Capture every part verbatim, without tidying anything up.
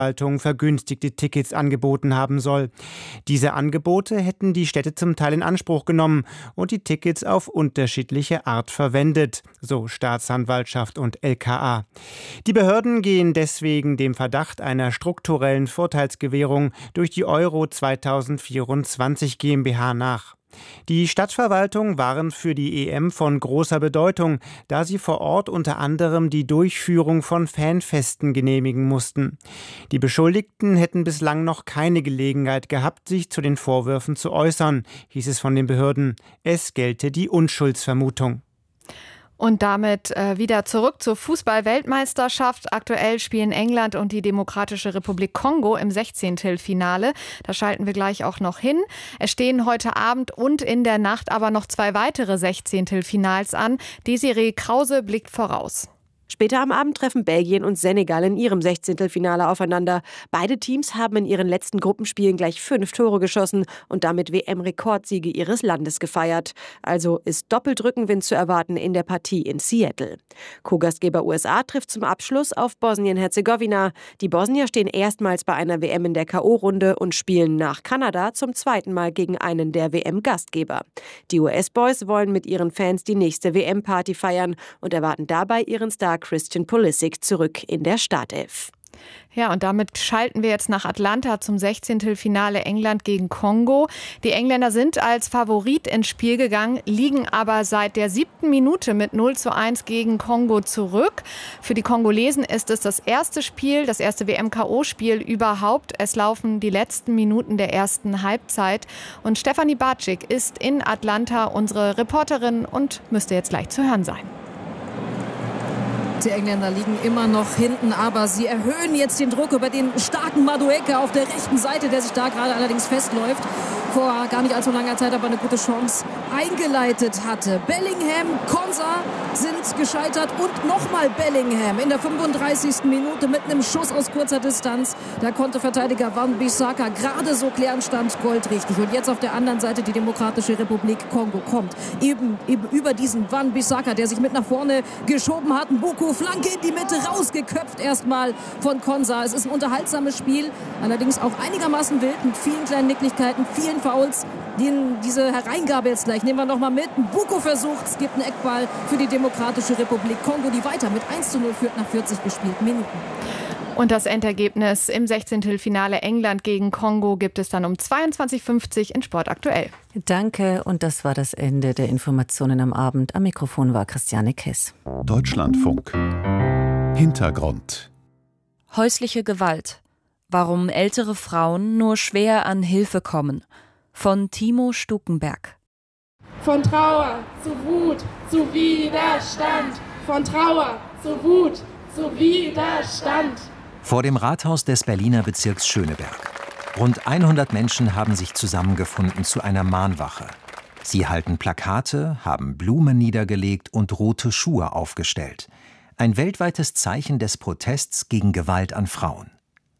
Verwaltung vergünstigte Tickets angeboten haben soll. Diese Angebote hätten die Städte zum Teil in Anspruch genommen und die Tickets auf unterschiedliche Art verwendet, so Staatsanwaltschaft und L K A. Die Behörden gehen deswegen dem Verdacht einer strukturellen Vorteilsgewährung durch die Euro zweitausendvierundzwanzig GmbH nach. Die Stadtverwaltung waren für die E M von großer Bedeutung, da sie vor Ort unter anderem die Durchführung von Fanfesten genehmigen mussten. Die Beschuldigten hätten bislang noch keine Gelegenheit gehabt, sich zu den Vorwürfen zu äußern, hieß es von den Behörden. Es gelte die Unschuldsvermutung. Und damit äh, wieder zurück zur Fußball-Weltmeisterschaft. Aktuell spielen England und die Demokratische Republik Kongo im Sechzehntelfinale. Da schalten wir gleich auch noch hin. Es stehen heute Abend und in der Nacht aber noch zwei weitere Sechzehntelfinals an. Desiree Krause blickt voraus. Später am Abend treffen Belgien und Senegal in ihrem Sechzehntelfinale aufeinander. Beide Teams haben in ihren letzten Gruppenspielen gleich fünf Tore geschossen und damit W M-Rekordsiege ihres Landes gefeiert. Also ist doppelt Rückenwind zu erwarten in der Partie in Seattle. Co-Gastgeber U S A trifft zum Abschluss auf Bosnien-Herzegowina. Die Bosnier stehen erstmals bei einer W M in der K O-Runde und spielen nach Kanada zum zweiten Mal gegen einen der W M-Gastgeber. Die U S-Boys wollen mit ihren Fans die nächste W M-Party feiern und erwarten dabei ihren Star Christian Pulisic zurück in der Startelf. Ja, und damit schalten wir jetzt nach Atlanta zum Sechzehntelfinale England gegen Kongo. Die Engländer sind als Favorit ins Spiel gegangen, liegen aber seit der siebten Minute mit null zu eins gegen Kongo zurück. Für die Kongolesen ist es das erste Spiel, das erste W M-K O-Spiel überhaupt. Es laufen die letzten Minuten der ersten Halbzeit. Und Stefanie Bartschik ist in Atlanta unsere Reporterin und müsste jetzt gleich zu hören sein. Die Engländer liegen immer noch hinten, aber sie erhöhen jetzt den Druck über den starken Madueke auf der rechten Seite, der sich da gerade allerdings festläuft. Vor gar nicht allzu langer Zeit aber eine gute Chance eingeleitet hatte. Bellingham, Konsa sind gescheitert und nochmal Bellingham in der fünfunddreißigsten Minute mit einem Schuss aus kurzer Distanz. Da konnte Verteidiger Wan-Bissaka gerade so klären, stand goldrichtig. Und jetzt auf der anderen Seite die Demokratische Republik Kongo kommt. Eben, eben über diesen Wan-Bissaka, der sich mit nach vorne geschoben hat. Mbuku, Flanke in die Mitte, rausgeköpft erstmal von Konsa. Es ist ein unterhaltsames Spiel, allerdings auch einigermaßen wild mit vielen kleinen Nicklichkeiten, vielen Fouls. Den, diese Hereingabe jetzt gleich nehmen wir noch mal mit. Mbuku versucht, es gibt einen Eckball für die Demokratische Republik Kongo, die weiter mit eins zu null führt nach vierzig gespielten Minuten. Und das Endergebnis im Sechzehntelfinale England gegen Kongo gibt es dann um zweiundzwanzig Uhr fünfzig in Sport aktuell. Danke, und das war das Ende der Informationen am Abend. Am Mikrofon war Christiane Kess. Deutschlandfunk. Hintergrund. Häusliche Gewalt. Warum ältere Frauen nur schwer an Hilfe kommen. Von Timo Stukenberg. Von Trauer zu Wut, zu Widerstand. Von Trauer zu Wut, zu Widerstand. Vor dem Rathaus des Berliner Bezirks Schöneberg. Rund hundert Menschen haben sich zusammengefunden zu einer Mahnwache. Sie halten Plakate, haben Blumen niedergelegt und rote Schuhe aufgestellt. Ein weltweites Zeichen des Protests gegen Gewalt an Frauen.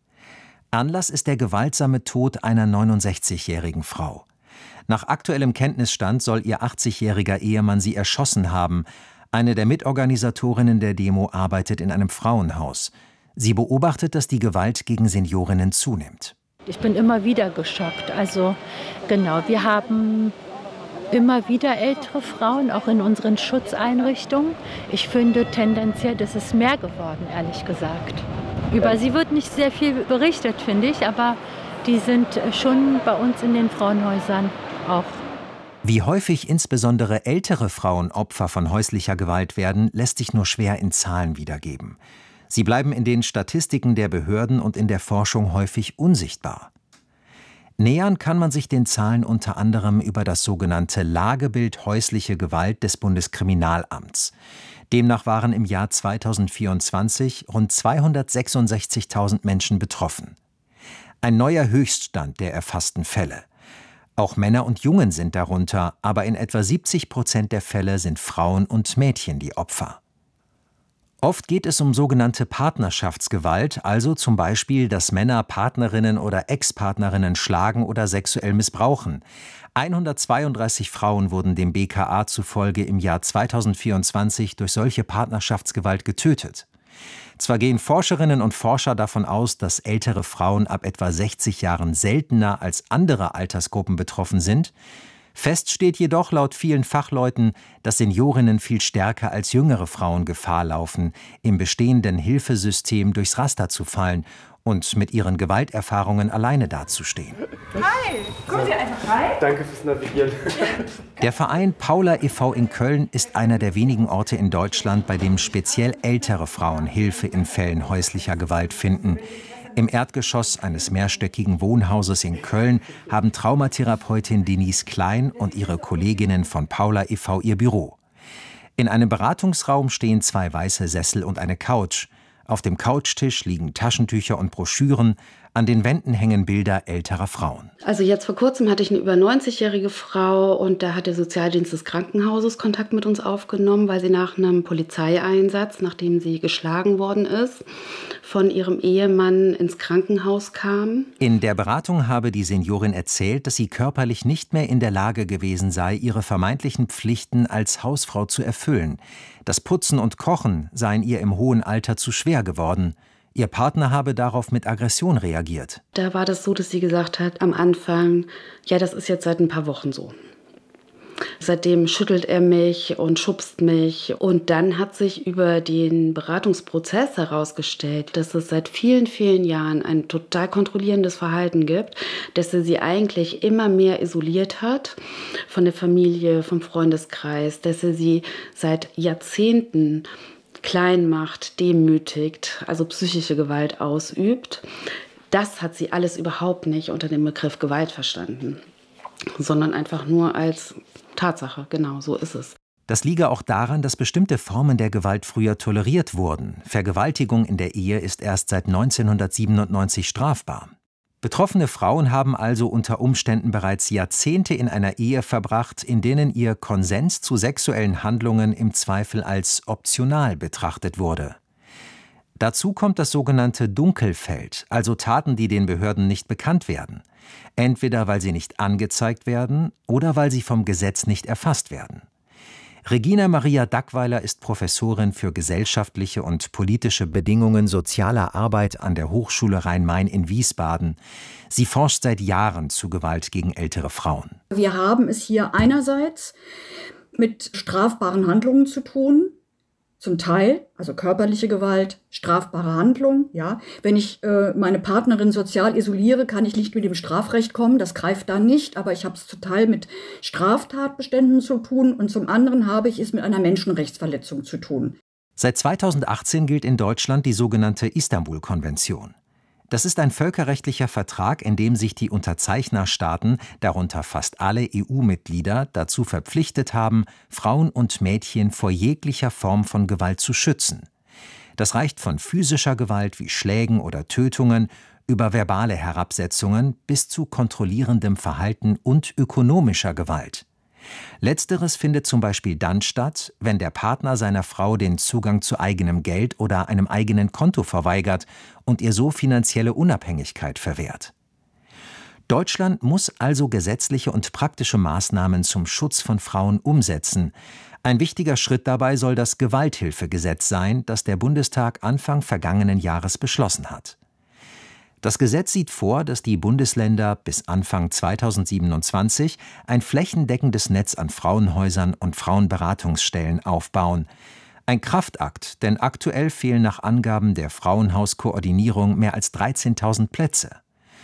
Anlass ist der gewaltsame Tod einer neunundsechzigjährigen Frau. Nach aktuellem Kenntnisstand soll ihr achtzigjähriger Ehemann sie erschossen haben. Eine der Mitorganisatorinnen der Demo arbeitet in einem Frauenhaus. Sie beobachtet, dass die Gewalt gegen Seniorinnen zunimmt. Ich bin immer wieder geschockt. Also genau, wir haben immer wieder ältere Frauen, auch in unseren Schutzeinrichtungen. Ich finde tendenziell, das ist mehr geworden, ehrlich gesagt. Über sie wird nicht sehr viel berichtet, finde ich, aber die sind schon bei uns in den Frauenhäusern auch. Wie häufig insbesondere ältere Frauen Opfer von häuslicher Gewalt werden, lässt sich nur schwer in Zahlen wiedergeben. Sie bleiben in den Statistiken der Behörden und in der Forschung häufig unsichtbar. Nähern kann man sich den Zahlen unter anderem über das sogenannte Lagebild häusliche Gewalt des Bundeskriminalamts. Demnach waren im Jahr zweitausendvierundzwanzig rund zweihundertsechsundsechzigtausend Menschen betroffen. Ein neuer Höchststand der erfassten Fälle. Auch Männer und Jungen sind darunter, aber in etwa siebzig Prozent der Fälle sind Frauen und Mädchen die Opfer. Oft geht es um sogenannte Partnerschaftsgewalt, also zum Beispiel, dass Männer Partnerinnen oder Ex-Partnerinnen schlagen oder sexuell missbrauchen. hundertzweiunddreißig Frauen wurden dem B K A zufolge im Jahr zweitausendvierundzwanzig durch solche Partnerschaftsgewalt getötet. Zwar gehen Forscherinnen und Forscher davon aus, dass ältere Frauen ab etwa sechzig Jahren seltener als andere Altersgruppen betroffen sind. Fest steht jedoch laut vielen Fachleuten, dass Seniorinnen viel stärker als jüngere Frauen Gefahr laufen, im bestehenden Hilfesystem durchs Raster zu fallen und mit ihren Gewalterfahrungen alleine dazustehen. Hi, kommen Sie einfach rein. Danke fürs Navigieren. Der Verein Paula e V in Köln ist einer der wenigen Orte in Deutschland, bei dem speziell ältere Frauen Hilfe in Fällen häuslicher Gewalt finden. Im Erdgeschoss eines mehrstöckigen Wohnhauses in Köln haben Traumatherapeutin Denise Klein und ihre Kolleginnen von Paula e V ihr Büro. In einem Beratungsraum stehen zwei weiße Sessel und eine Couch. Auf dem Couchtisch liegen Taschentücher und Broschüren, an den Wänden hängen Bilder älterer Frauen. Also jetzt vor kurzem hatte ich eine über neunzigjährige Frau und da hat der Sozialdienst des Krankenhauses Kontakt mit uns aufgenommen, weil sie nach einem Polizeieinsatz, nachdem sie geschlagen worden ist, von ihrem Ehemann ins Krankenhaus kam. In der Beratung habe die Seniorin erzählt, dass sie körperlich nicht mehr in der Lage gewesen sei, ihre vermeintlichen Pflichten als Hausfrau zu erfüllen. Das Putzen und Kochen seien ihr im hohen Alter zu schwer geworden. Ihr Partner habe darauf mit Aggression reagiert. Da war das so, dass sie gesagt hat am Anfang, ja, das ist jetzt seit ein paar Wochen so. Seitdem schüttelt er mich und schubst mich. Und dann hat sich über den Beratungsprozess herausgestellt, dass es seit vielen, vielen Jahren ein total kontrollierendes Verhalten gibt, dass er sie eigentlich immer mehr isoliert hat von der Familie, vom Freundeskreis, dass er sie seit Jahrzehnten klein macht, demütigt, also psychische Gewalt ausübt. Das hat sie alles überhaupt nicht unter dem Begriff Gewalt verstanden, sondern einfach nur als Tatsache. Genau, so ist es. Das liege auch daran, dass bestimmte Formen der Gewalt früher toleriert wurden. Vergewaltigung in der Ehe ist erst seit neunzehnhundertsiebenundneunzig strafbar. Betroffene Frauen haben also unter Umständen bereits Jahrzehnte in einer Ehe verbracht, in denen ihr Konsens zu sexuellen Handlungen im Zweifel als optional betrachtet wurde. Dazu kommt das sogenannte Dunkelfeld, also Taten, die den Behörden nicht bekannt werden. Entweder weil sie nicht angezeigt werden oder weil sie vom Gesetz nicht erfasst werden. Regina Maria Dackweiler ist Professorin für gesellschaftliche und politische Bedingungen sozialer Arbeit an der Hochschule Rhein-Main in Wiesbaden. Sie forscht seit Jahren zu Gewalt gegen ältere Frauen. Wir haben es hier einerseits mit strafbaren Handlungen zu tun, zum Teil, also körperliche Gewalt, strafbare Handlung. Ja. Wenn ich äh, meine Partnerin sozial isoliere, kann ich nicht mit dem Strafrecht kommen, das greift da nicht, aber ich habe es zum Teil mit Straftatbeständen zu tun und zum anderen habe ich es mit einer Menschenrechtsverletzung zu tun. Seit zweitausendachtzehn gilt in Deutschland die sogenannte Istanbul-Konvention. Das ist ein völkerrechtlicher Vertrag, in dem sich die Unterzeichnerstaaten, darunter fast alle E U-Mitglieder, dazu verpflichtet haben, Frauen und Mädchen vor jeglicher Form von Gewalt zu schützen. Das reicht von physischer Gewalt wie Schlägen oder Tötungen über verbale Herabsetzungen bis zu kontrollierendem Verhalten und ökonomischer Gewalt. Letzteres findet zum Beispiel dann statt, wenn der Partner seiner Frau den Zugang zu eigenem Geld oder einem eigenen Konto verweigert und ihr so finanzielle Unabhängigkeit verwehrt. Deutschland muss also gesetzliche und praktische Maßnahmen zum Schutz von Frauen umsetzen. Ein wichtiger Schritt dabei soll das Gewalthilfegesetz sein, das der Bundestag Anfang vergangenen Jahres beschlossen hat. Das Gesetz sieht vor, dass die Bundesländer bis Anfang zweitausendsiebenundzwanzig ein flächendeckendes Netz an Frauenhäusern und Frauenberatungsstellen aufbauen. Ein Kraftakt, denn aktuell fehlen nach Angaben der Frauenhauskoordinierung mehr als dreizehntausend Plätze.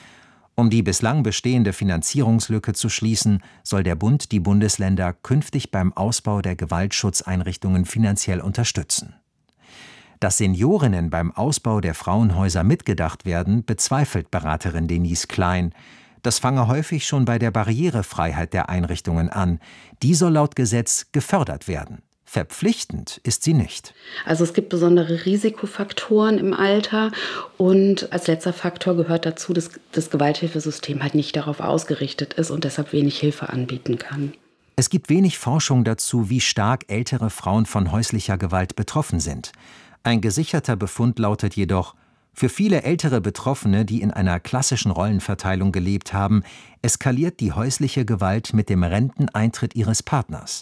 Um die bislang bestehende Finanzierungslücke zu schließen, soll der Bund die Bundesländer künftig beim Ausbau der Gewaltschutzeinrichtungen finanziell unterstützen. Dass Seniorinnen beim Ausbau der Frauenhäuser mitgedacht werden, bezweifelt Beraterin Denise Klein. Das fange häufig schon bei der Barrierefreiheit der Einrichtungen an. Die soll laut Gesetz gefördert werden. Verpflichtend ist sie nicht. Also es gibt besondere Risikofaktoren im Alter und als letzter Faktor gehört dazu, dass das Gewalthilfesystem halt nicht darauf ausgerichtet ist und deshalb wenig Hilfe anbieten kann. Es gibt wenig Forschung dazu, wie stark ältere Frauen von häuslicher Gewalt betroffen sind. Ein gesicherter Befund lautet jedoch, für viele ältere Betroffene, die in einer klassischen Rollenverteilung gelebt haben, eskaliert die häusliche Gewalt mit dem Renteneintritt ihres Partners.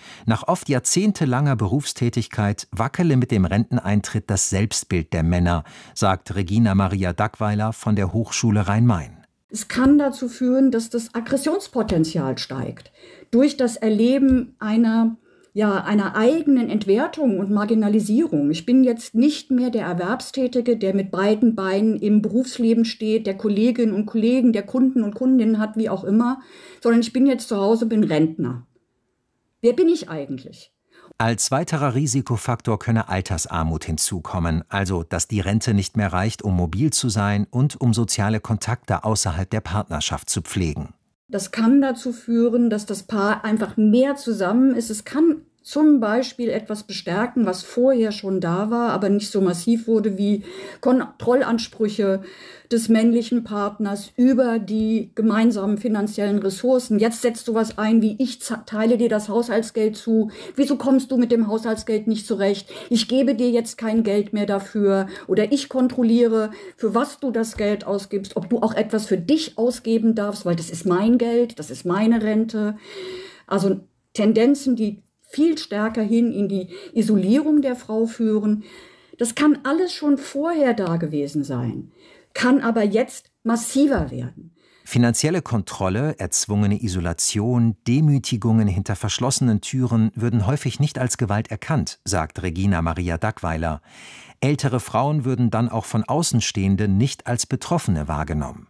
Nach oft jahrzehntelanger Berufstätigkeit wackele mit dem Renteneintritt das Selbstbild der Männer, sagt Regina Maria Dackweiler von der Hochschule Rhein-Main. Es kann dazu führen, dass das Aggressionspotenzial steigt. Durch das Erleben einer, ja, einer eigenen Entwertung und Marginalisierung. Ich bin jetzt nicht mehr der Erwerbstätige, der mit beiden Beinen im Berufsleben steht, der Kolleginnen und Kollegen, der Kunden und Kundinnen hat, wie auch immer, sondern ich bin jetzt zu Hause, bin Rentner. Wer bin ich eigentlich? Als weiterer Risikofaktor könne Altersarmut hinzukommen, also dass die Rente nicht mehr reicht, um mobil zu sein und um soziale Kontakte außerhalb der Partnerschaft zu pflegen. Das kann dazu führen, dass das Paar einfach mehr zusammen ist. Es kann zum Beispiel etwas bestärken, was vorher schon da war, aber nicht so massiv wurde wie Kontrollansprüche des männlichen Partners über die gemeinsamen finanziellen Ressourcen. Jetzt setzt du was ein, wie ich teile dir das Haushaltsgeld zu. Wieso kommst du mit dem Haushaltsgeld nicht zurecht? Ich gebe dir jetzt kein Geld mehr dafür. Oder ich kontrolliere, für was du das Geld ausgibst, ob du auch etwas für dich ausgeben darfst, weil das ist mein Geld, das ist meine Rente. Also Tendenzen, die viel stärker hin in die Isolierung der Frau führen. Das kann alles schon vorher da gewesen sein, kann aber jetzt massiver werden. Finanzielle Kontrolle, erzwungene Isolation, Demütigungen hinter verschlossenen Türen würden häufig nicht als Gewalt erkannt, sagt Regina Maria Dackweiler. Ältere Frauen würden dann auch von Außenstehenden nicht als Betroffene wahrgenommen.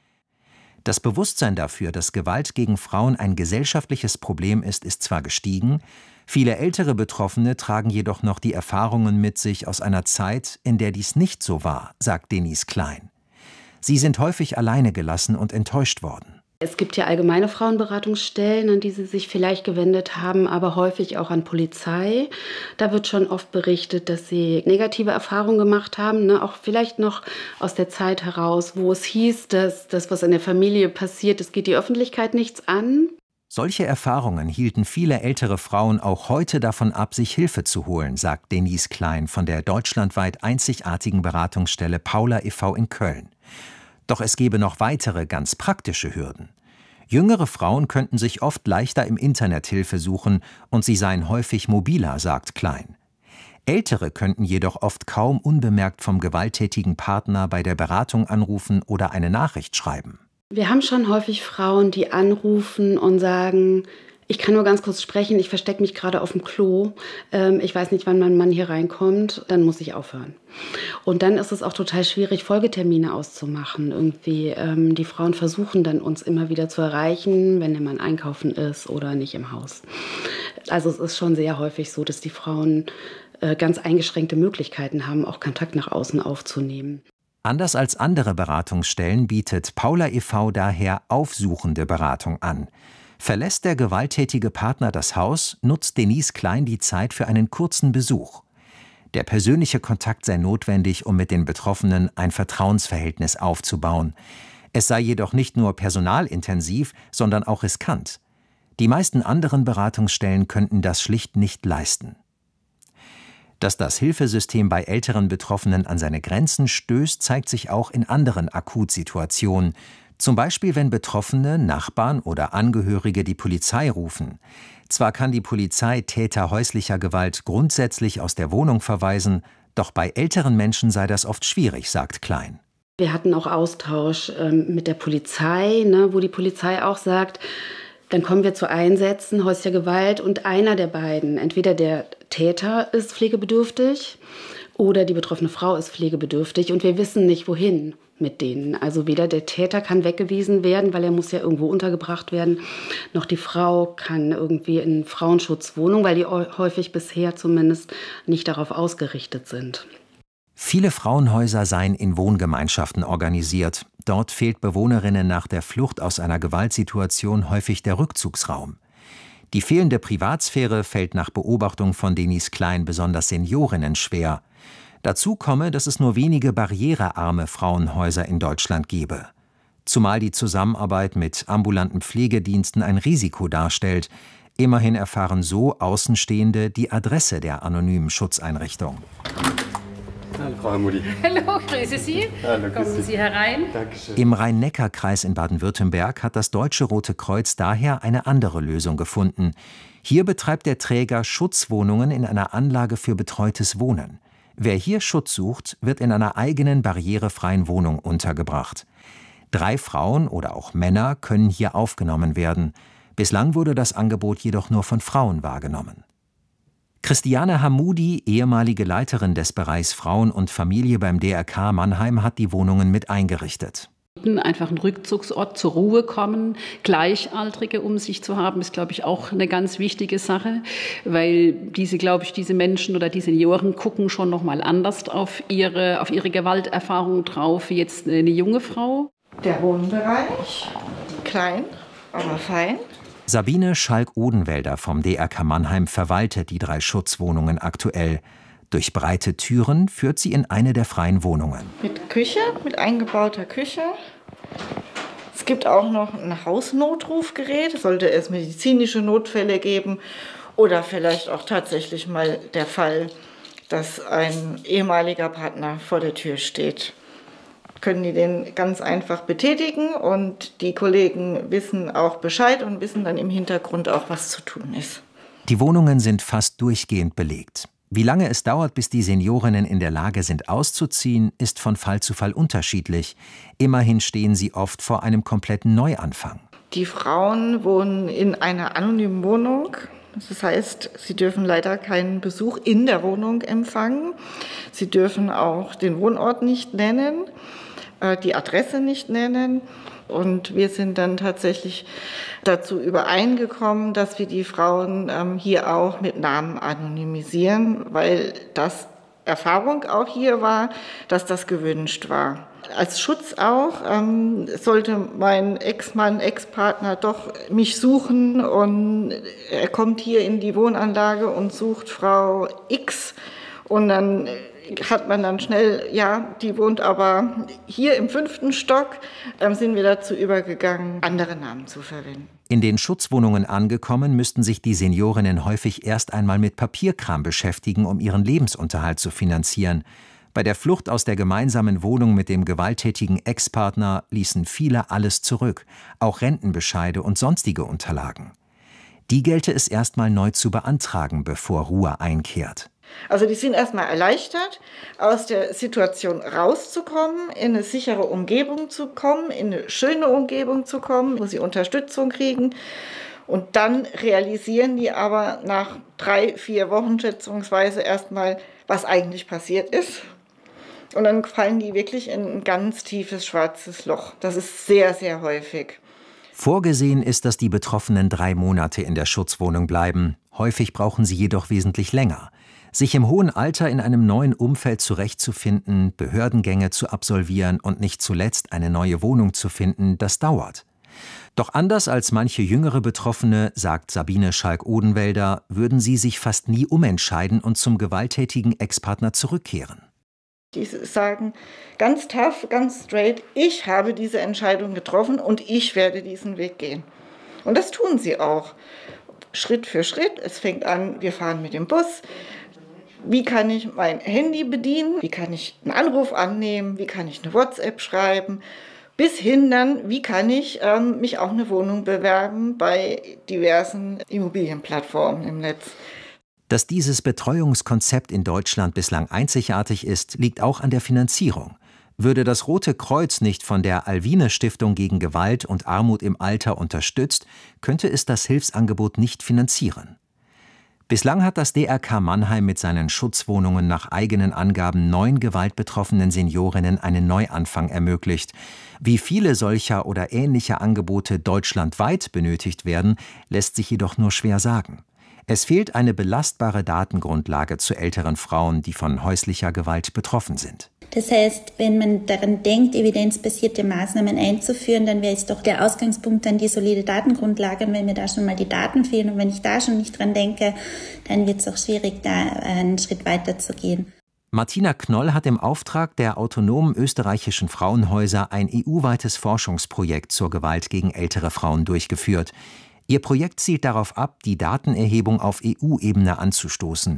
Das Bewusstsein dafür, dass Gewalt gegen Frauen ein gesellschaftliches Problem ist, ist zwar gestiegen, viele ältere Betroffene tragen jedoch noch die Erfahrungen mit sich aus einer Zeit, in der dies nicht so war, sagt Denise Klein. Sie sind häufig alleine gelassen und enttäuscht worden. Es gibt ja allgemeine Frauenberatungsstellen, an die sie sich vielleicht gewendet haben, aber häufig auch an Polizei. Da wird schon oft berichtet, dass sie negative Erfahrungen gemacht haben, ne? Auch vielleicht noch aus der Zeit heraus, wo es hieß, dass das, was in der Familie passiert, es geht die Öffentlichkeit nichts an. Solche Erfahrungen hielten viele ältere Frauen auch heute davon ab, sich Hilfe zu holen, sagt Denise Klein von der deutschlandweit einzigartigen Beratungsstelle Paula e V in Köln. Doch es gebe noch weitere, ganz praktische Hürden. Jüngere Frauen könnten sich oft leichter im Internet Hilfe suchen und sie seien häufig mobiler, sagt Klein. Ältere könnten jedoch oft kaum unbemerkt vom gewalttätigen Partner bei der Beratung anrufen oder eine Nachricht schreiben. Wir haben schon häufig Frauen, die anrufen und sagen, ich kann nur ganz kurz sprechen, ich verstecke mich gerade auf dem Klo, ähm, ich weiß nicht, wann mein Mann hier reinkommt, dann muss ich aufhören. Und dann ist es auch total schwierig, Folgetermine auszumachen. Irgendwie, ähm, die Frauen versuchen dann, uns immer wieder zu erreichen, wenn der Mann einkaufen ist oder nicht im Haus. Also es ist schon sehr häufig so, dass die Frauen äh, ganz eingeschränkte Möglichkeiten haben, auch Kontakt nach außen aufzunehmen. Anders als andere Beratungsstellen bietet Paula e V daher aufsuchende Beratung an. Verlässt der gewalttätige Partner das Haus, nutzt Denise Klein die Zeit für einen kurzen Besuch. Der persönliche Kontakt sei notwendig, um mit den Betroffenen ein Vertrauensverhältnis aufzubauen. Es sei jedoch nicht nur personalintensiv, sondern auch riskant. Die meisten anderen Beratungsstellen könnten das schlicht nicht leisten. Dass das Hilfesystem bei älteren Betroffenen an seine Grenzen stößt, zeigt sich auch in anderen Akutsituationen. Zum Beispiel, wenn Betroffene, Nachbarn oder Angehörige die Polizei rufen. Zwar kann die Polizei Täter häuslicher Gewalt grundsätzlich aus der Wohnung verweisen, doch bei älteren Menschen sei das oft schwierig, sagt Klein. Wir hatten auch Austausch ähm, mit der Polizei, ne, wo die Polizei auch sagt, dann kommen wir zu Einsätzen häuslicher Gewalt und einer der beiden, entweder der Täter ist pflegebedürftig oder die betroffene Frau ist pflegebedürftig und wir wissen nicht, wohin mit denen. Also weder der Täter kann weggewiesen werden, weil er muss ja irgendwo untergebracht werden, noch die Frau kann irgendwie in Frauenschutzwohnung, weil die häufig bisher zumindest nicht darauf ausgerichtet sind. Viele Frauenhäuser seien in Wohngemeinschaften organisiert. Dort fehlt Bewohnerinnen nach der Flucht aus einer Gewaltsituation häufig der Rückzugsraum. Die fehlende Privatsphäre fällt nach Beobachtung von Denise Klein besonders Seniorinnen schwer. Dazu komme, dass es nur wenige barrierearme Frauenhäuser in Deutschland gebe. Zumal die Zusammenarbeit mit ambulanten Pflegediensten ein Risiko darstellt. Immerhin erfahren so Außenstehende die Adresse der anonymen Schutzeinrichtung. Hallo, Frau Hamudi. Hallo, grüße Sie. Hallo, grüße Kommen Sie herein. Dankeschön. Im Rhein-Neckar-Kreis in Baden-Württemberg hat das Deutsche Rote Kreuz daher eine andere Lösung gefunden. Hier betreibt der Träger Schutzwohnungen in einer Anlage für betreutes Wohnen. Wer hier Schutz sucht, wird in einer eigenen barrierefreien Wohnung untergebracht. Drei Frauen oder auch Männer können hier aufgenommen werden. Bislang wurde das Angebot jedoch nur von Frauen wahrgenommen. Christiane Hamudi, ehemalige Leiterin des Bereichs Frauen und Familie beim D R K Mannheim, hat die Wohnungen mit eingerichtet. Einfach ein Rückzugsort, zur Ruhe kommen, Gleichaltrige um sich zu haben, ist, glaube ich, auch eine ganz wichtige Sache, weil diese, glaube ich, diese Menschen oder die Senioren gucken schon noch mal anders auf ihre, auf ihre Gewalterfahrung drauf, wie jetzt eine junge Frau. Der Wohnbereich, klein, aber fein. Sabine Schalk-Odenwälder vom D R K Mannheim verwaltet die drei Schutzwohnungen aktuell. Durch breite Türen führt sie in eine der freien Wohnungen. Mit Küche, mit eingebauter Küche. Es gibt auch noch ein Hausnotrufgerät, sollte es medizinische Notfälle geben oder vielleicht auch tatsächlich mal der Fall, dass ein ehemaliger Partner vor der Tür steht. Können die den ganz einfach betätigen und die Kollegen wissen auch Bescheid und wissen dann im Hintergrund auch, was zu tun ist. Die Wohnungen sind fast durchgehend belegt. Wie lange es dauert, bis die Seniorinnen in der Lage sind, auszuziehen, ist von Fall zu Fall unterschiedlich. Immerhin stehen sie oft vor einem kompletten Neuanfang. Die Frauen wohnen in einer anonymen Wohnung. Das heißt, sie dürfen leider keinen Besuch in der Wohnung empfangen. Sie dürfen auch den Wohnort nicht nennen, die Adresse nicht nennen. Und wir sind dann tatsächlich dazu übereingekommen, dass wir die Frauen ähm, hier auch mit Namen anonymisieren, weil das Erfahrung auch hier war, dass das gewünscht war. Als Schutz auch ähm, sollte mein Ex-Mann, Ex-Partner doch mich suchen und er kommt hier in die Wohnanlage und sucht Frau X und dann hat man dann schnell, ja, die wohnt aber hier im fünften Stock, ähm, sind wir dazu übergegangen, andere Namen zu verwenden. In den Schutzwohnungen angekommen, müssten sich die Seniorinnen häufig erst einmal mit Papierkram beschäftigen, um ihren Lebensunterhalt zu finanzieren. Bei der Flucht aus der gemeinsamen Wohnung mit dem gewalttätigen Ex-Partner ließen viele alles zurück, auch Rentenbescheide und sonstige Unterlagen. Die gelte es erstmal neu zu beantragen, bevor Ruhe einkehrt. Also die sind erstmal erleichtert, aus der Situation rauszukommen, in eine sichere Umgebung zu kommen, in eine schöne Umgebung zu kommen, wo sie Unterstützung kriegen. Und dann realisieren die aber nach drei, vier Wochen schätzungsweise erstmal, was eigentlich passiert ist. Und dann fallen die wirklich in ein ganz tiefes schwarzes Loch. Das ist sehr, sehr häufig. Vorgesehen ist, dass die Betroffenen drei Monate in der Schutzwohnung bleiben. Häufig brauchen sie jedoch wesentlich länger. Sich im hohen Alter in einem neuen Umfeld zurechtzufinden, Behördengänge zu absolvieren und nicht zuletzt eine neue Wohnung zu finden, das dauert. Doch anders als manche jüngere Betroffene, sagt Sabine Schalk-Odenwälder, würden sie sich fast nie umentscheiden und zum gewalttätigen Ex-Partner zurückkehren. Die sagen ganz tough, ganz straight, ich habe diese Entscheidung getroffen und ich werde diesen Weg gehen. Und das tun sie auch. Schritt für Schritt. Es fängt an, wir fahren mit dem Bus. Wie kann ich mein Handy bedienen? Wie kann ich einen Anruf annehmen? Wie kann ich eine WhatsApp schreiben? Bis hin dann, wie kann ich ähm, mich auch eine Wohnung bewerben bei diversen Immobilienplattformen im Netz. Dass dieses Betreuungskonzept in Deutschland bislang einzigartig ist, liegt auch an der Finanzierung. Würde das Rote Kreuz nicht von der Alwine-Stiftung gegen Gewalt und Armut im Alter unterstützt, könnte es das Hilfsangebot nicht finanzieren. Bislang hat das D R K Mannheim mit seinen Schutzwohnungen nach eigenen Angaben neun gewaltbetroffenen Seniorinnen einen Neuanfang ermöglicht. Wie viele solcher oder ähnlicher Angebote deutschlandweit benötigt werden, lässt sich jedoch nur schwer sagen. Es fehlt eine belastbare Datengrundlage zu älteren Frauen, die von häuslicher Gewalt betroffen sind. Das heißt, wenn man daran denkt, evidenzbasierte Maßnahmen einzuführen, dann wäre jetzt doch der Ausgangspunkt dann die solide Datengrundlage. Und wenn mir da schon mal die Daten fehlen und wenn ich da schon nicht dran denke, dann wird es auch schwierig, da einen Schritt weiter zu gehen. Martina Knoll hat im Auftrag der autonomen österreichischen Frauenhäuser ein E U-weites Forschungsprojekt zur Gewalt gegen ältere Frauen durchgeführt. Ihr Projekt zielt darauf ab, die Datenerhebung auf E U-Ebene anzustoßen.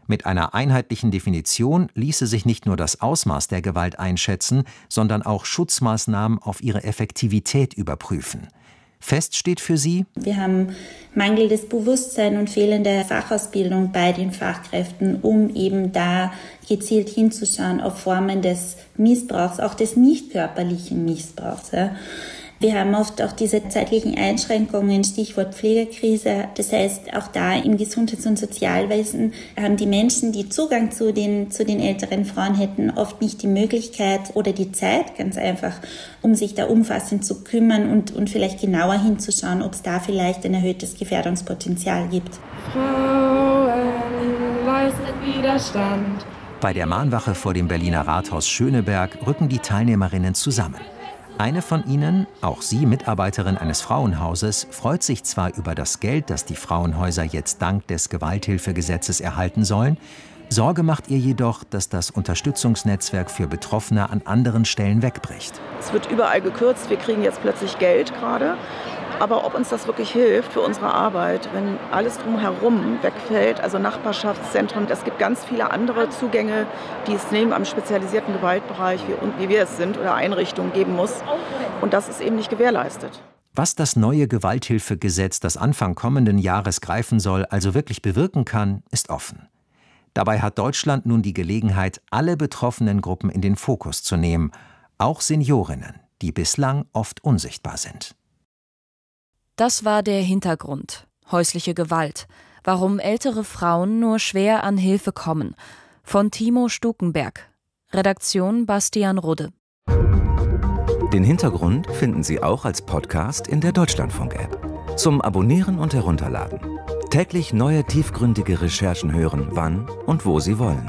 Mit einer einheitlichen Definition ließe sich nicht nur das Ausmaß der Gewalt einschätzen, sondern auch Schutzmaßnahmen auf ihre Effektivität überprüfen. Fest steht für sie: Wir haben mangelndes Bewusstsein und fehlende Fachausbildung bei den Fachkräften, um eben da gezielt hinzuschauen auf Formen des Missbrauchs, auch des nicht körperlichen Missbrauchs. Ja. Wir haben oft auch diese zeitlichen Einschränkungen, Stichwort Pflegekrise. Das heißt, auch da im Gesundheits- und Sozialwesen haben die Menschen, die Zugang zu den, zu den älteren Frauen hätten, oft nicht die Möglichkeit oder die Zeit, ganz einfach, um sich da umfassend zu kümmern und, und vielleicht genauer hinzuschauen, ob es da vielleicht ein erhöhtes Gefährdungspotenzial gibt. Frauen leisten Widerstand. Bei der Mahnwache vor dem Berliner Rathaus Schöneberg rücken die Teilnehmerinnen zusammen. Eine von ihnen, auch sie Mitarbeiterin eines Frauenhauses, freut sich zwar über das Geld, das die Frauenhäuser jetzt dank des Gewalthilfegesetzes erhalten sollen. Sorge macht ihr jedoch, dass das Unterstützungsnetzwerk für Betroffene an anderen Stellen wegbricht. Es wird überall gekürzt, wir kriegen jetzt plötzlich Geld gerade. Aber ob uns das wirklich hilft für unsere Arbeit, wenn alles drumherum wegfällt, also Nachbarschaftszentren, es gibt ganz viele andere Zugänge, die es neben einem spezialisierten Gewaltbereich, wie, wie wir es sind, oder Einrichtungen geben muss. Und das ist eben nicht gewährleistet. Was das neue Gewalthilfegesetz, das Anfang kommenden Jahres greifen soll, also wirklich bewirken kann, ist offen. Dabei hat Deutschland nun die Gelegenheit, alle betroffenen Gruppen in den Fokus zu nehmen, auch Seniorinnen, die bislang oft unsichtbar sind. Das war der Hintergrund. Häusliche Gewalt. Warum ältere Frauen nur schwer an Hilfe kommen. Von Timo Stukenberg. Redaktion Bastian Rudde. Den Hintergrund finden Sie auch als Podcast in der Deutschlandfunk-App. Zum Abonnieren und Herunterladen. Täglich neue tiefgründige Recherchen hören, wann und wo Sie wollen.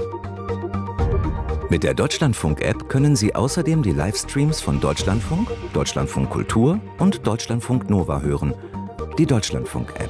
Mit der Deutschlandfunk-App können Sie außerdem die Livestreams von Deutschlandfunk, Deutschlandfunk Kultur und Deutschlandfunk Nova hören. Die Deutschlandfunk-App.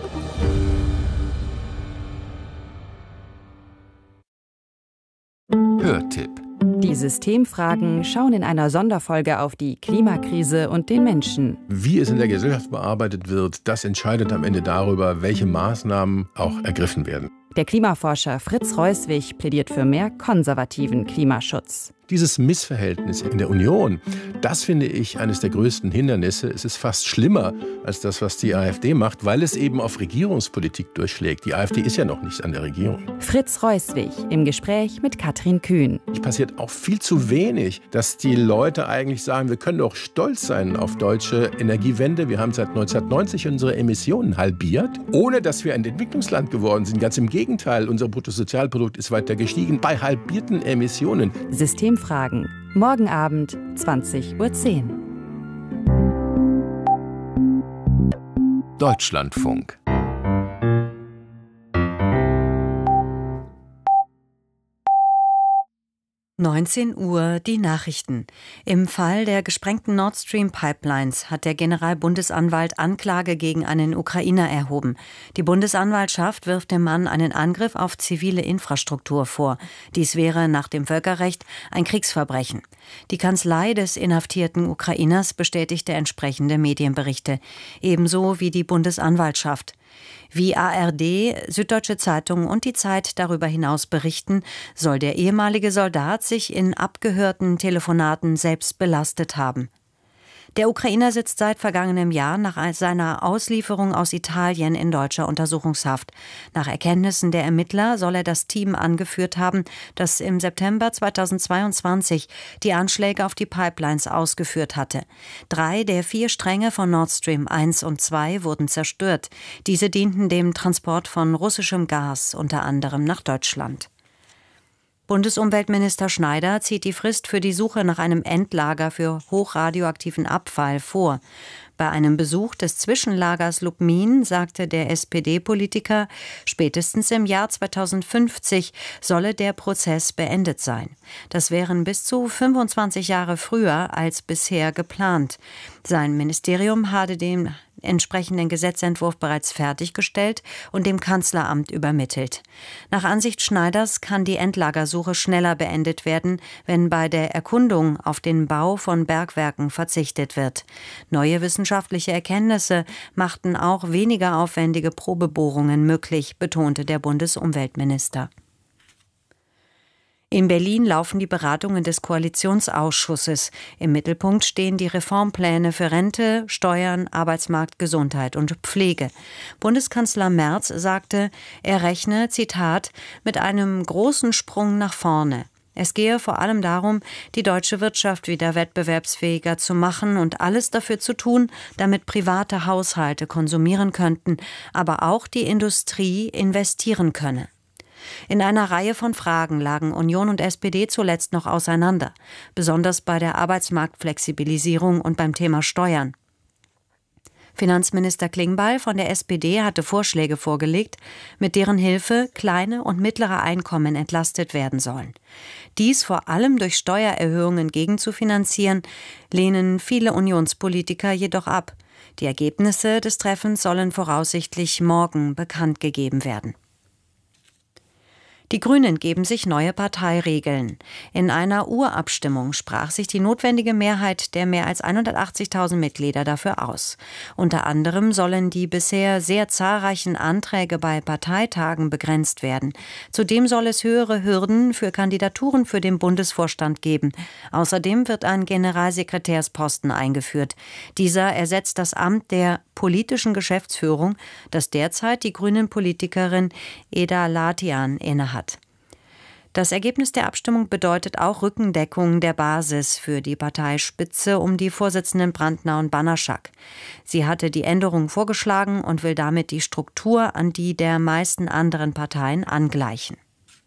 Hörtipp. Die Systemfragen schauen in einer Sonderfolge auf die Klimakrise und den Menschen. Wie es in der Gesellschaft bearbeitet wird, das entscheidet am Ende darüber, welche Maßnahmen auch ergriffen werden. Der Klimaforscher Fritz Reuswig plädiert für mehr konservativen Klimaschutz. Dieses Missverhältnis in der Union, das finde ich eines der größten Hindernisse. Es ist fast schlimmer als das, was die AfD macht, weil es eben auf Regierungspolitik durchschlägt. Die AfD ist ja noch nicht an der Regierung. Fritz Reuswig im Gespräch mit Katrin Kühn. Es passiert auch viel zu wenig, dass die Leute eigentlich sagen, wir können doch stolz sein auf deutsche Energiewende. Wir haben seit neunzehnhundertneunzig unsere Emissionen halbiert, ohne dass wir ein Entwicklungsland geworden sind. Ganz im Gegenteil, unser Bruttosozialprodukt ist weiter gestiegen bei halbierten Emissionen. Systemfragen. Morgen Abend, zwanzig Uhr zehn. Deutschlandfunk. neunzehn Uhr die Nachrichten. Im Fall der gesprengten Nord Stream Pipelines hat der Generalbundesanwalt Anklage gegen einen Ukrainer erhoben. Die Bundesanwaltschaft wirft dem Mann einen Angriff auf zivile Infrastruktur vor. Dies wäre nach dem Völkerrecht ein Kriegsverbrechen. Die Kanzlei des inhaftierten Ukrainers bestätigte entsprechende Medienberichte, ebenso wie die Bundesanwaltschaft. Wie A R D, Süddeutsche Zeitung und die Zeit darüber hinaus berichten, soll der ehemalige Soldat sich in abgehörten Telefonaten selbst belastet haben. Der Ukrainer sitzt seit vergangenem Jahr nach seiner Auslieferung aus Italien in deutscher Untersuchungshaft. Nach Erkenntnissen der Ermittler soll er das Team angeführt haben, das im September zweitausendzweiundzwanzig die Anschläge auf die Pipelines ausgeführt hatte. Drei der vier Stränge von Nord Stream eins und zwei wurden zerstört. Diese dienten dem Transport von russischem Gas, unter anderem nach Deutschland. Bundesumweltminister Schneider zieht die Frist für die Suche nach einem Endlager für hochradioaktiven Abfall vor. Bei einem Besuch des Zwischenlagers Lubmin sagte der S P D-Politiker, spätestens im Jahr zweitausendfünfzig solle der Prozess beendet sein. Das wären bis zu fünfundzwanzig Jahre früher als bisher geplant. Sein Ministerium hatte den entsprechenden Gesetzentwurf bereits fertiggestellt und dem Kanzleramt übermittelt. Nach Ansicht Schneiders kann die Endlagersuche schneller beendet werden, wenn bei der Erkundung auf den Bau von Bergwerken verzichtet wird. Neue wissenschaftliche Erkenntnisse machten auch weniger aufwendige Probebohrungen möglich, betonte der Bundesumweltminister. In Berlin laufen die Beratungen des Koalitionsausschusses. Im Mittelpunkt stehen die Reformpläne für Rente, Steuern, Arbeitsmarkt, Gesundheit und Pflege. Bundeskanzler Merz sagte, er rechne, Zitat, mit einem großen Sprung nach vorne. Es gehe vor allem darum, die deutsche Wirtschaft wieder wettbewerbsfähiger zu machen und alles dafür zu tun, damit private Haushalte konsumieren könnten, aber auch die Industrie investieren könne. In einer Reihe von Fragen lagen Union und S P D zuletzt noch auseinander, besonders bei der Arbeitsmarktflexibilisierung und beim Thema Steuern. Finanzminister Klingbeil von der S P D hatte Vorschläge vorgelegt, mit deren Hilfe kleine und mittlere Einkommen entlastet werden sollen. Dies vor allem durch Steuererhöhungen gegenzufinanzieren, lehnen viele Unionspolitiker jedoch ab. Die Ergebnisse des Treffens sollen voraussichtlich morgen bekannt gegeben werden. Die Grünen geben sich neue Parteiregeln. In einer Urabstimmung sprach sich die notwendige Mehrheit der mehr als hundertachtzigtausend Mitglieder dafür aus. Unter anderem sollen die bisher sehr zahlreichen Anträge bei Parteitagen begrenzt werden. Zudem soll es höhere Hürden für Kandidaturen für den Bundesvorstand geben. Außerdem wird ein Generalsekretärsposten eingeführt. Dieser ersetzt das Amt der politischen Geschäftsführung, das derzeit die Grünen-Politikerin Eda Latian innehat. Das Ergebnis der Abstimmung bedeutet auch Rückendeckung der Basis für die Parteispitze um die Vorsitzenden Brandner und Banaszak. Sie hatte die Änderung vorgeschlagen und will damit die Struktur an die der meisten anderen Parteien angleichen.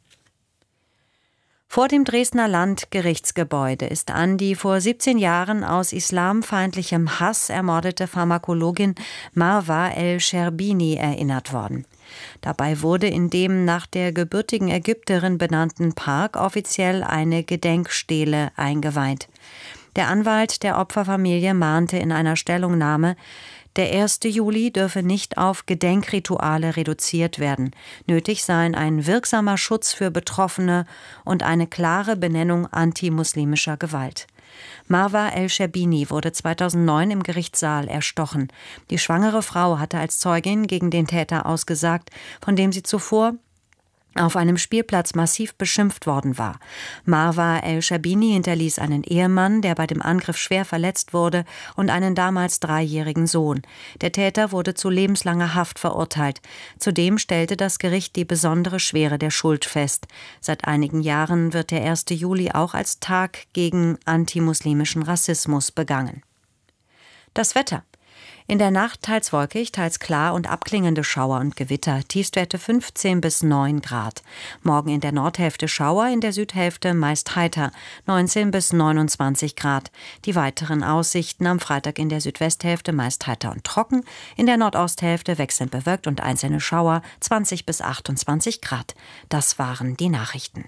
Vor dem Dresdner Landgerichtsgebäude ist an die vor siebzehn Jahren aus islamfeindlichem Hass ermordete Pharmakologin Marwa El-Sherbini erinnert worden. Dabei wurde in dem nach der gebürtigen Ägypterin benannten Park offiziell eine Gedenkstele eingeweiht. Der Anwalt der Opferfamilie mahnte in einer Stellungnahme, der erste Juli dürfe nicht auf Gedenkrituale reduziert werden. Nötig seien ein wirksamer Schutz für Betroffene und eine klare Benennung antimuslimischer Gewalt. Marwa El-Sherbini wurde zweitausendneun im Gerichtssaal erstochen. Die schwangere Frau hatte als Zeugin gegen den Täter ausgesagt, von dem sie zuvor auf einem Spielplatz massiv beschimpft worden war. Marwa El-Sherbini hinterließ einen Ehemann, der bei dem Angriff schwer verletzt wurde, und einen damals dreijährigen Sohn. Der Täter wurde zu lebenslanger Haft verurteilt. Zudem stellte das Gericht die besondere Schwere der Schuld fest. Seit einigen Jahren wird der erste Juli auch als Tag gegen antimuslimischen Rassismus begangen. Das Wetter. In der Nacht teils wolkig, teils klar und abklingende Schauer und Gewitter. Tiefstwerte fünfzehn bis neun Grad. Morgen in der Nordhälfte Schauer, in der Südhälfte meist heiter. neunzehn bis neunundzwanzig Grad. Die weiteren Aussichten am Freitag in der Südwesthälfte meist heiter und trocken. In der Nordosthälfte wechselnd bewölkt und einzelne Schauer. zwanzig bis achtundzwanzig Grad. Das waren die Nachrichten.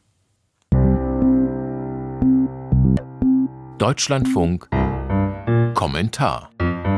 Deutschlandfunk Kommentar.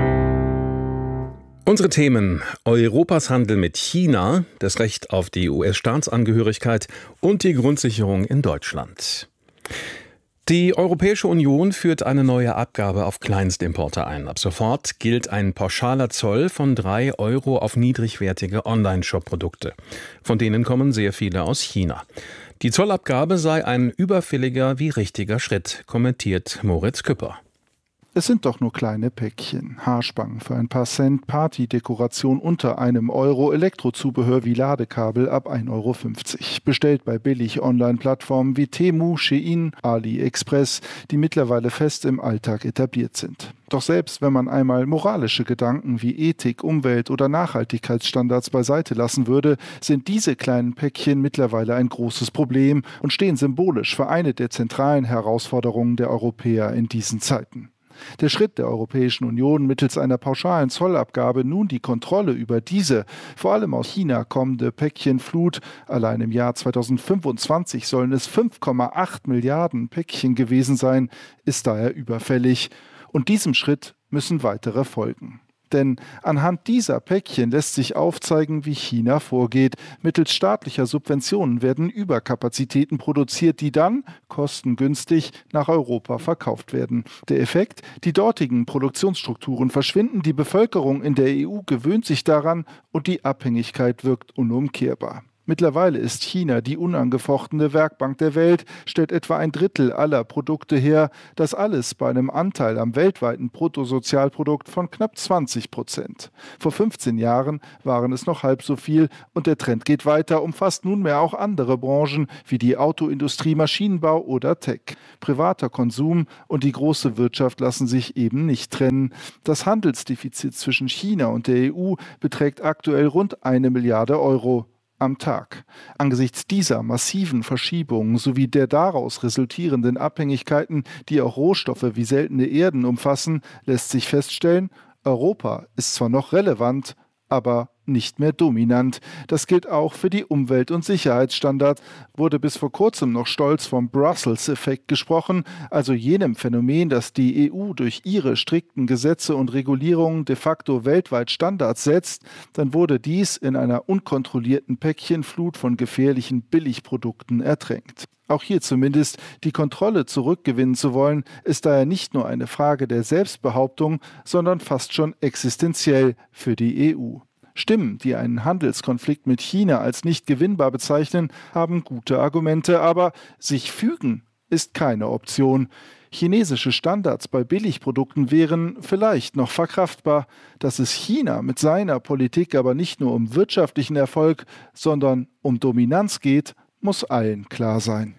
Unsere Themen: Europas Handel mit China, das Recht auf die U S-Staatsangehörigkeit und die Grundsicherung in Deutschland. Die Europäische Union führt eine neue Abgabe auf Kleinstimporte ein. Ab sofort gilt ein pauschaler Zoll von drei Euro auf niedrigwertige Online-Shop-Produkte. Von denen kommen sehr viele aus China. Die Zollabgabe sei ein überfälliger wie richtiger Schritt, kommentiert Moritz Küpper. Es sind doch nur kleine Päckchen. Haarspangen für ein paar Cent, Partydekoration unter einem Euro, Elektrozubehör wie Ladekabel ab ein Euro fünfzig. Bestellt bei Billig-Online-Plattformen wie Temu, Shein, AliExpress, die mittlerweile fest im Alltag etabliert sind. Doch selbst wenn man einmal moralische Gedanken wie Ethik, Umwelt oder Nachhaltigkeitsstandards beiseite lassen würde, sind diese kleinen Päckchen mittlerweile ein großes Problem und stehen symbolisch für eine der zentralen Herausforderungen der Europäer in diesen Zeiten. Der Schritt der Europäischen Union, mittels einer pauschalen Zollabgabe nun die Kontrolle über diese, vor allem aus China kommende Päckchenflut, allein im Jahr zweitausendfünfundzwanzig sollen es fünf Komma acht Milliarden Päckchen gewesen sein, ist daher überfällig. Und diesem Schritt müssen weitere folgen. Denn anhand dieser Päckchen lässt sich aufzeigen, wie China vorgeht. Mittels staatlicher Subventionen werden Überkapazitäten produziert, die dann kostengünstig nach Europa verkauft werden. Der Effekt? Die dortigen Produktionsstrukturen verschwinden, die Bevölkerung in der E U gewöhnt sich daran und die Abhängigkeit wirkt unumkehrbar. Mittlerweile ist China die unangefochtene Werkbank der Welt, stellt etwa ein Drittel aller Produkte her, das alles bei einem Anteil am weltweiten Bruttosozialprodukt von knapp zwanzig Prozent. Vor fünfzehn Jahren waren es noch halb so viel und der Trend geht weiter, umfasst nunmehr auch andere Branchen wie die Autoindustrie, Maschinenbau oder Tech. Privater Konsum und die große Wirtschaft lassen sich eben nicht trennen. Das Handelsdefizit zwischen China und der E U beträgt aktuell rund eine Milliarde Euro am Tag. Angesichts dieser massiven Verschiebungen sowie der daraus resultierenden Abhängigkeiten, die auch Rohstoffe wie seltene Erden umfassen, lässt sich feststellen, Europa ist zwar noch relevant, aber nicht mehr dominant. Das gilt auch für die Umwelt- und Sicherheitsstandards, wurde bis vor kurzem noch stolz vom Brussels-Effekt gesprochen, also jenem Phänomen, dass die E U durch ihre strikten Gesetze und Regulierungen de facto weltweit Standards setzt, dann wurde dies in einer unkontrollierten Päckchenflut von gefährlichen Billigprodukten ertränkt. Auch hier zumindest die Kontrolle zurückgewinnen zu wollen, ist daher nicht nur eine Frage der Selbstbehauptung, sondern fast schon existenziell für die E U. Stimmen, die einen Handelskonflikt mit China als nicht gewinnbar bezeichnen, haben gute Argumente, aber sich fügen ist keine Option. Chinesische Standards bei Billigprodukten wären vielleicht noch verkraftbar. Dass es China mit seiner Politik aber nicht nur um wirtschaftlichen Erfolg, sondern um Dominanz geht, muss allen klar sein.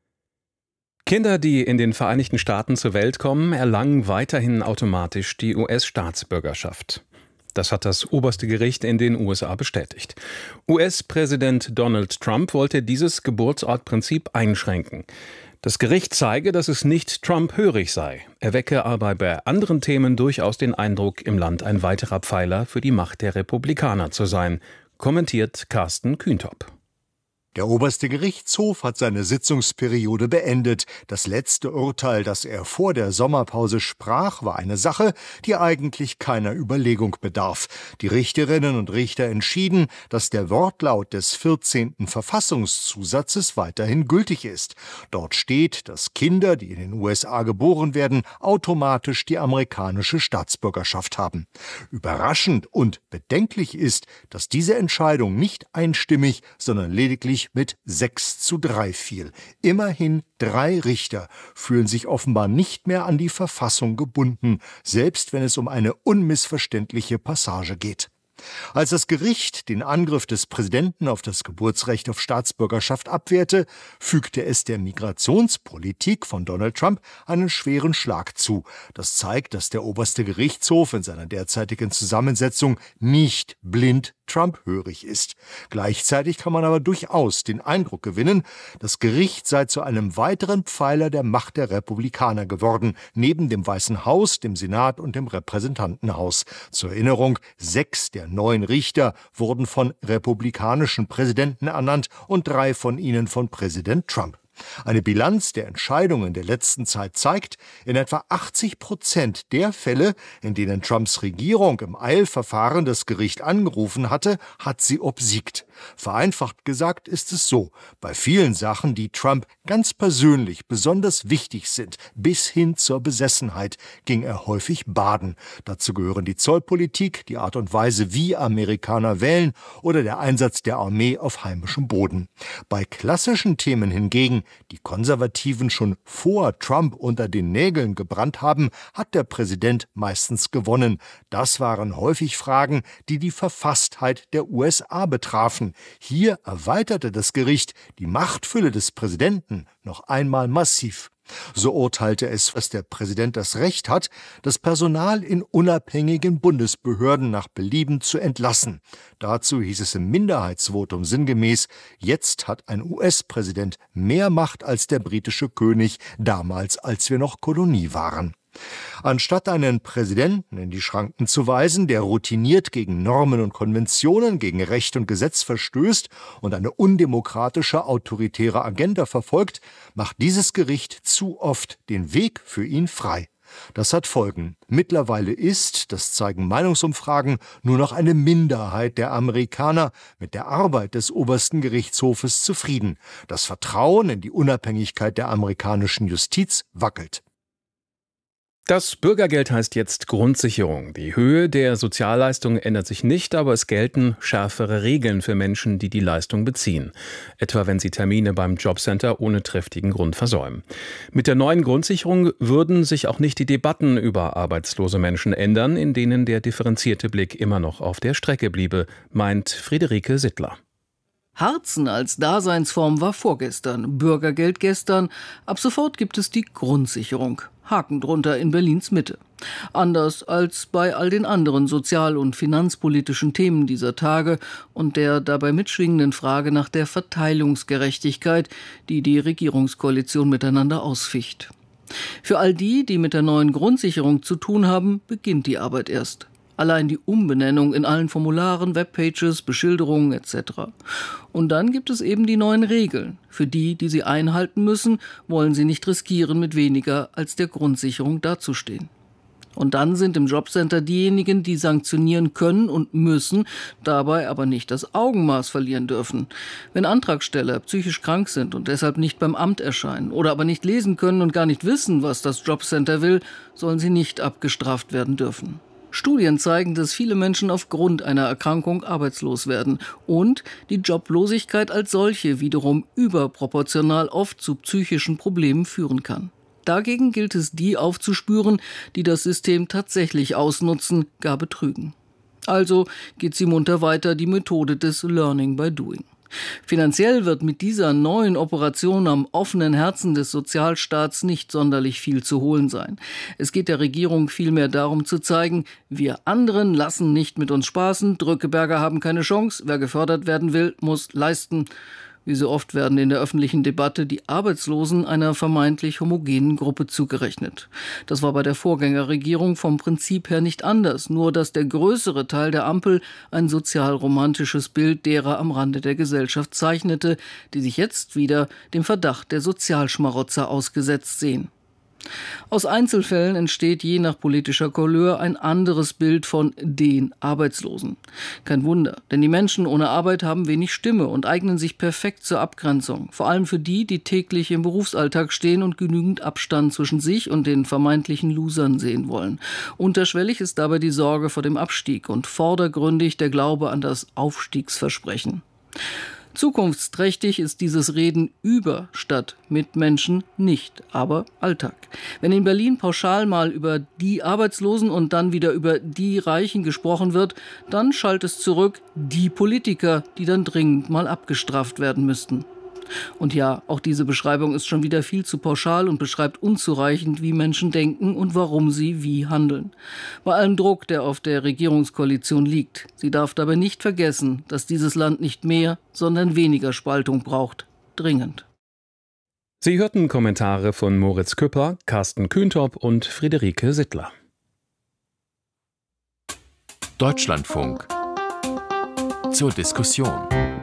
Kinder, die in den Vereinigten Staaten zur Welt kommen, erlangen weiterhin automatisch die U S-Staatsbürgerschaft. Das hat das oberste Gericht in den U S A bestätigt. U S-Präsident Donald Trump wollte dieses Geburtsortprinzip einschränken. Das Gericht zeige, dass es nicht Trump-hörig sei, erwecke aber bei anderen Themen durchaus den Eindruck, im Land ein weiterer Pfeiler für die Macht der Republikaner zu sein, kommentiert Carsten Kühntop. Der oberste Gerichtshof hat seine Sitzungsperiode beendet. Das letzte Urteil, das er vor der Sommerpause sprach, war eine Sache, die eigentlich keiner Überlegung bedarf. Die Richterinnen und Richter entschieden, dass der Wortlaut des vierzehnten Verfassungszusatzes weiterhin gültig ist. Dort steht, dass Kinder, die in den U S A geboren werden, automatisch die amerikanische Staatsbürgerschaft haben. Überraschend und bedenklich ist, dass diese Entscheidung nicht einstimmig, sondern lediglich mit sechs zu drei fiel. Immerhin drei Richter fühlen sich offenbar nicht mehr an die Verfassung gebunden, selbst wenn es um eine unmissverständliche Passage geht. Als das Gericht den Angriff des Präsidenten auf das Geburtsrecht auf Staatsbürgerschaft abwehrte, fügte es der Migrationspolitik von Donald Trump einen schweren Schlag zu. Das zeigt, dass der oberste Gerichtshof in seiner derzeitigen Zusammensetzung nicht blind Trump-hörig ist. Gleichzeitig kann man aber durchaus den Eindruck gewinnen, das Gericht sei zu einem weiteren Pfeiler der Macht der Republikaner geworden, neben dem Weißen Haus, dem Senat und dem Repräsentantenhaus. Zur Erinnerung, sechs der neun Richter wurden von republikanischen Präsidenten ernannt und drei von ihnen von Präsident Trump. Eine Bilanz der Entscheidungen der letzten Zeit zeigt, in etwa achtzig Prozent der Fälle, in denen Trumps Regierung im Eilverfahren das Gericht angerufen hatte, hat sie obsiegt. Vereinfacht gesagt ist es so, bei vielen Sachen, die Trump ganz persönlich besonders wichtig sind, bis hin zur Besessenheit, ging er häufig baden. Dazu gehören die Zollpolitik, die Art und Weise, wie Amerikaner wählen oder der Einsatz der Armee auf heimischem Boden. Bei klassischen Themen hingegen, die Konservativen schon vor Trump unter den Nägeln gebrannt haben, hat der Präsident meistens gewonnen. Das waren häufig Fragen, die die Verfasstheit der U S A betrafen. Hier erweiterte das Gericht die Machtfülle des Präsidenten noch einmal massiv. So urteilte es, dass der Präsident das Recht hat, das Personal in unabhängigen Bundesbehörden nach Belieben zu entlassen. Dazu hieß es im Minderheitsvotum sinngemäß, jetzt hat ein U S-Präsident mehr Macht als der britische König, damals als wir noch Kolonie waren. Anstatt einen Präsidenten in die Schranken zu weisen, der routiniert gegen Normen und Konventionen, gegen Recht und Gesetz verstößt und eine undemokratische, autoritäre Agenda verfolgt, macht dieses Gericht zu oft den Weg für ihn frei. Das hat Folgen. Mittlerweile ist, das zeigen Meinungsumfragen, nur noch eine Minderheit der Amerikaner mit der Arbeit des obersten Gerichtshofes zufrieden. Das Vertrauen in die Unabhängigkeit der amerikanischen Justiz wackelt. Das Bürgergeld heißt jetzt Grundsicherung. Die Höhe der Sozialleistungen ändert sich nicht, aber es gelten schärfere Regeln für Menschen, die die Leistung beziehen. Etwa wenn sie Termine beim Jobcenter ohne triftigen Grund versäumen. Mit der neuen Grundsicherung würden sich auch nicht die Debatten über arbeitslose Menschen ändern, in denen der differenzierte Blick immer noch auf der Strecke bliebe, meint Friederike Sittler. Harzen als Daseinsform war vorgestern, Bürgergeld gestern. Ab sofort gibt es die Grundsicherung. Haken drunter in Berlins Mitte. Anders als bei all den anderen sozial- und finanzpolitischen Themen dieser Tage und der dabei mitschwingenden Frage nach der Verteilungsgerechtigkeit, die die Regierungskoalition miteinander ausficht. Für all die, die mit der neuen Grundsicherung zu tun haben, beginnt die Arbeit erst. Allein die Umbenennung in allen Formularen, Webpages, Beschilderungen et cetera. Und dann gibt es eben die neuen Regeln. Für die, die sie einhalten müssen, wollen sie nicht riskieren, mit weniger als der Grundsicherung dazustehen. Und dann sind im Jobcenter diejenigen, die sanktionieren können und müssen, dabei aber nicht das Augenmaß verlieren dürfen. Wenn Antragsteller psychisch krank sind und deshalb nicht beim Amt erscheinen oder aber nicht lesen können und gar nicht wissen, was das Jobcenter will, sollen sie nicht abgestraft werden dürfen. Studien zeigen, dass viele Menschen aufgrund einer Erkrankung arbeitslos werden und die Joblosigkeit als solche wiederum überproportional oft zu psychischen Problemen führen kann. Dagegen gilt es, die aufzuspüren, die das System tatsächlich ausnutzen, gar betrügen. Also geht sie munter weiter, die Methode des Learning by Doing. Finanziell wird mit dieser neuen Operation am offenen Herzen des Sozialstaats nicht sonderlich viel zu holen sein. Es geht der Regierung vielmehr darum zu zeigen, wir anderen lassen nicht mit uns spaßen, Drückeberger haben keine Chance, wer gefördert werden will, muss leisten. Wie so oft werden in der öffentlichen Debatte die Arbeitslosen einer vermeintlich homogenen Gruppe zugerechnet. Das war bei der Vorgängerregierung vom Prinzip her nicht anders, nur dass der größere Teil der Ampel ein sozialromantisches Bild derer am Rande der Gesellschaft zeichnete, die sich jetzt wieder dem Verdacht der Sozialschmarotzer ausgesetzt sehen. Aus Einzelfällen entsteht je nach politischer Couleur ein anderes Bild von den Arbeitslosen. Kein Wunder, denn die Menschen ohne Arbeit haben wenig Stimme und eignen sich perfekt zur Abgrenzung. Vor allem für die, die täglich im Berufsalltag stehen und genügend Abstand zwischen sich und den vermeintlichen Losern sehen wollen. Unterschwellig ist dabei die Sorge vor dem Abstieg und vordergründig der Glaube an das Aufstiegsversprechen. Zukunftsträchtig ist dieses Reden über statt mit Menschen nicht, aber Alltag. Wenn in Berlin pauschal mal über die Arbeitslosen und dann wieder über die Reichen gesprochen wird, dann schallt es zurück, die Politiker, die dann dringend mal abgestraft werden müssten. Und ja, auch diese Beschreibung ist schon wieder viel zu pauschal und beschreibt unzureichend, wie Menschen denken und warum sie wie handeln. Bei allem Druck, der auf der Regierungskoalition liegt. Sie darf dabei nicht vergessen, dass dieses Land nicht mehr, sondern weniger Spaltung braucht. Dringend. Sie hörten Kommentare von Moritz Küpper, Carsten Kühntop und Friederike Sittler. Deutschlandfunk zur Diskussion.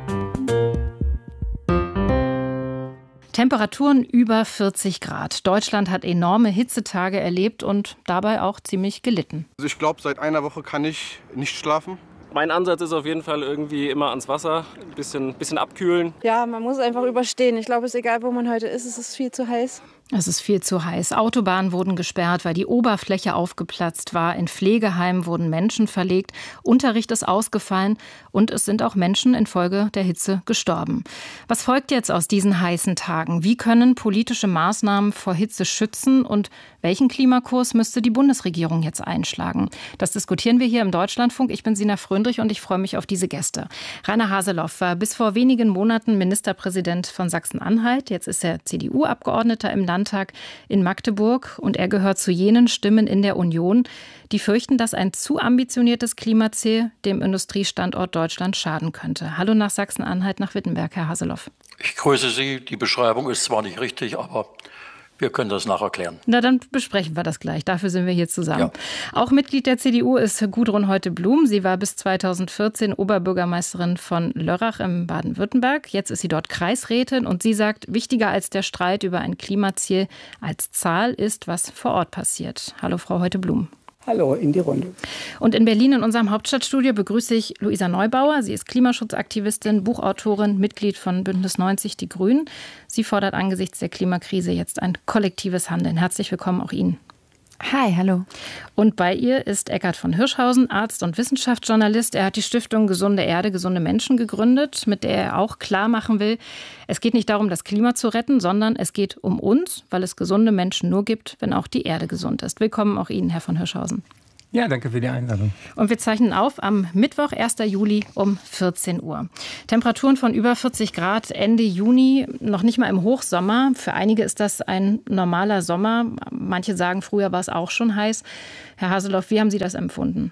Temperaturen über vierzig Grad. Deutschland hat enorme Hitzetage erlebt und dabei auch ziemlich gelitten. Also ich glaube, seit einer Woche kann ich nicht schlafen. Mein Ansatz ist auf jeden Fall irgendwie immer ans Wasser, ein bisschen, bisschen abkühlen. Ja, man muss einfach überstehen. Ich glaube, es ist egal, wo man heute ist, es ist viel zu heiß. Es ist viel zu heiß. Autobahnen wurden gesperrt, weil die Oberfläche aufgeplatzt war. In Pflegeheimen wurden Menschen verlegt. Unterricht ist ausgefallen und es sind auch Menschen infolge der Hitze gestorben. Was folgt jetzt aus diesen heißen Tagen? Wie können politische Maßnahmen vor Hitze schützen und welchen Klimakurs müsste die Bundesregierung jetzt einschlagen? Das diskutieren wir hier im Deutschlandfunk. Ich bin Sina Fröndrich und ich freue mich auf diese Gäste. Rainer Haseloff war bis vor wenigen Monaten Ministerpräsident von Sachsen-Anhalt. Jetzt ist er C D U-Abgeordneter im Landtag in Magdeburg und er gehört zu jenen Stimmen in der Union, die fürchten, dass ein zu ambitioniertes Klimaziel dem Industriestandort Deutschland schaden könnte. Hallo nach Sachsen-Anhalt, nach Wittenberg, Herr Haseloff. Ich grüße Sie. Die Beschreibung ist zwar nicht richtig, aber wir können das nacherklären. Na, dann besprechen wir das gleich. Dafür sind wir hier zusammen. Ja. Auch Mitglied der C D U ist Gudrun Heute-Blum. Sie war bis zweitausendvierzehn Oberbürgermeisterin von Lörrach im Baden-Württemberg. Jetzt ist sie dort Kreisrätin und sie sagt, wichtiger als der Streit über ein Klimaziel als Zahl ist, was vor Ort passiert. Hallo, Frau Heute-Blum. Hallo in die Runde. Und in Berlin in unserem Hauptstadtstudio begrüße ich Luisa Neubauer. Sie ist Klimaschutzaktivistin, Buchautorin, Mitglied von Bündnis neunzig Die Grünen. Sie fordert angesichts der Klimakrise jetzt ein kollektives Handeln. Herzlich willkommen auch Ihnen. Hi, hallo. Und bei ihr ist Eckart von Hirschhausen, Arzt und Wissenschaftsjournalist. Er hat die Stiftung Gesunde Erde, gesunde Menschen gegründet, mit der er auch klar machen will, es geht nicht darum, das Klima zu retten, sondern es geht um uns, weil es gesunde Menschen nur gibt, wenn auch die Erde gesund ist. Willkommen auch Ihnen, Herr von Hirschhausen. Ja, danke für die Einladung. Und wir zeichnen auf am Mittwoch, ersten Juli um vierzehn Uhr. Temperaturen von über vierzig Grad Ende Juni, noch nicht mal im Hochsommer. Für einige ist das ein normaler Sommer. Manche sagen, früher war es auch schon heiß. Herr Haseloff, wie haben Sie das empfunden?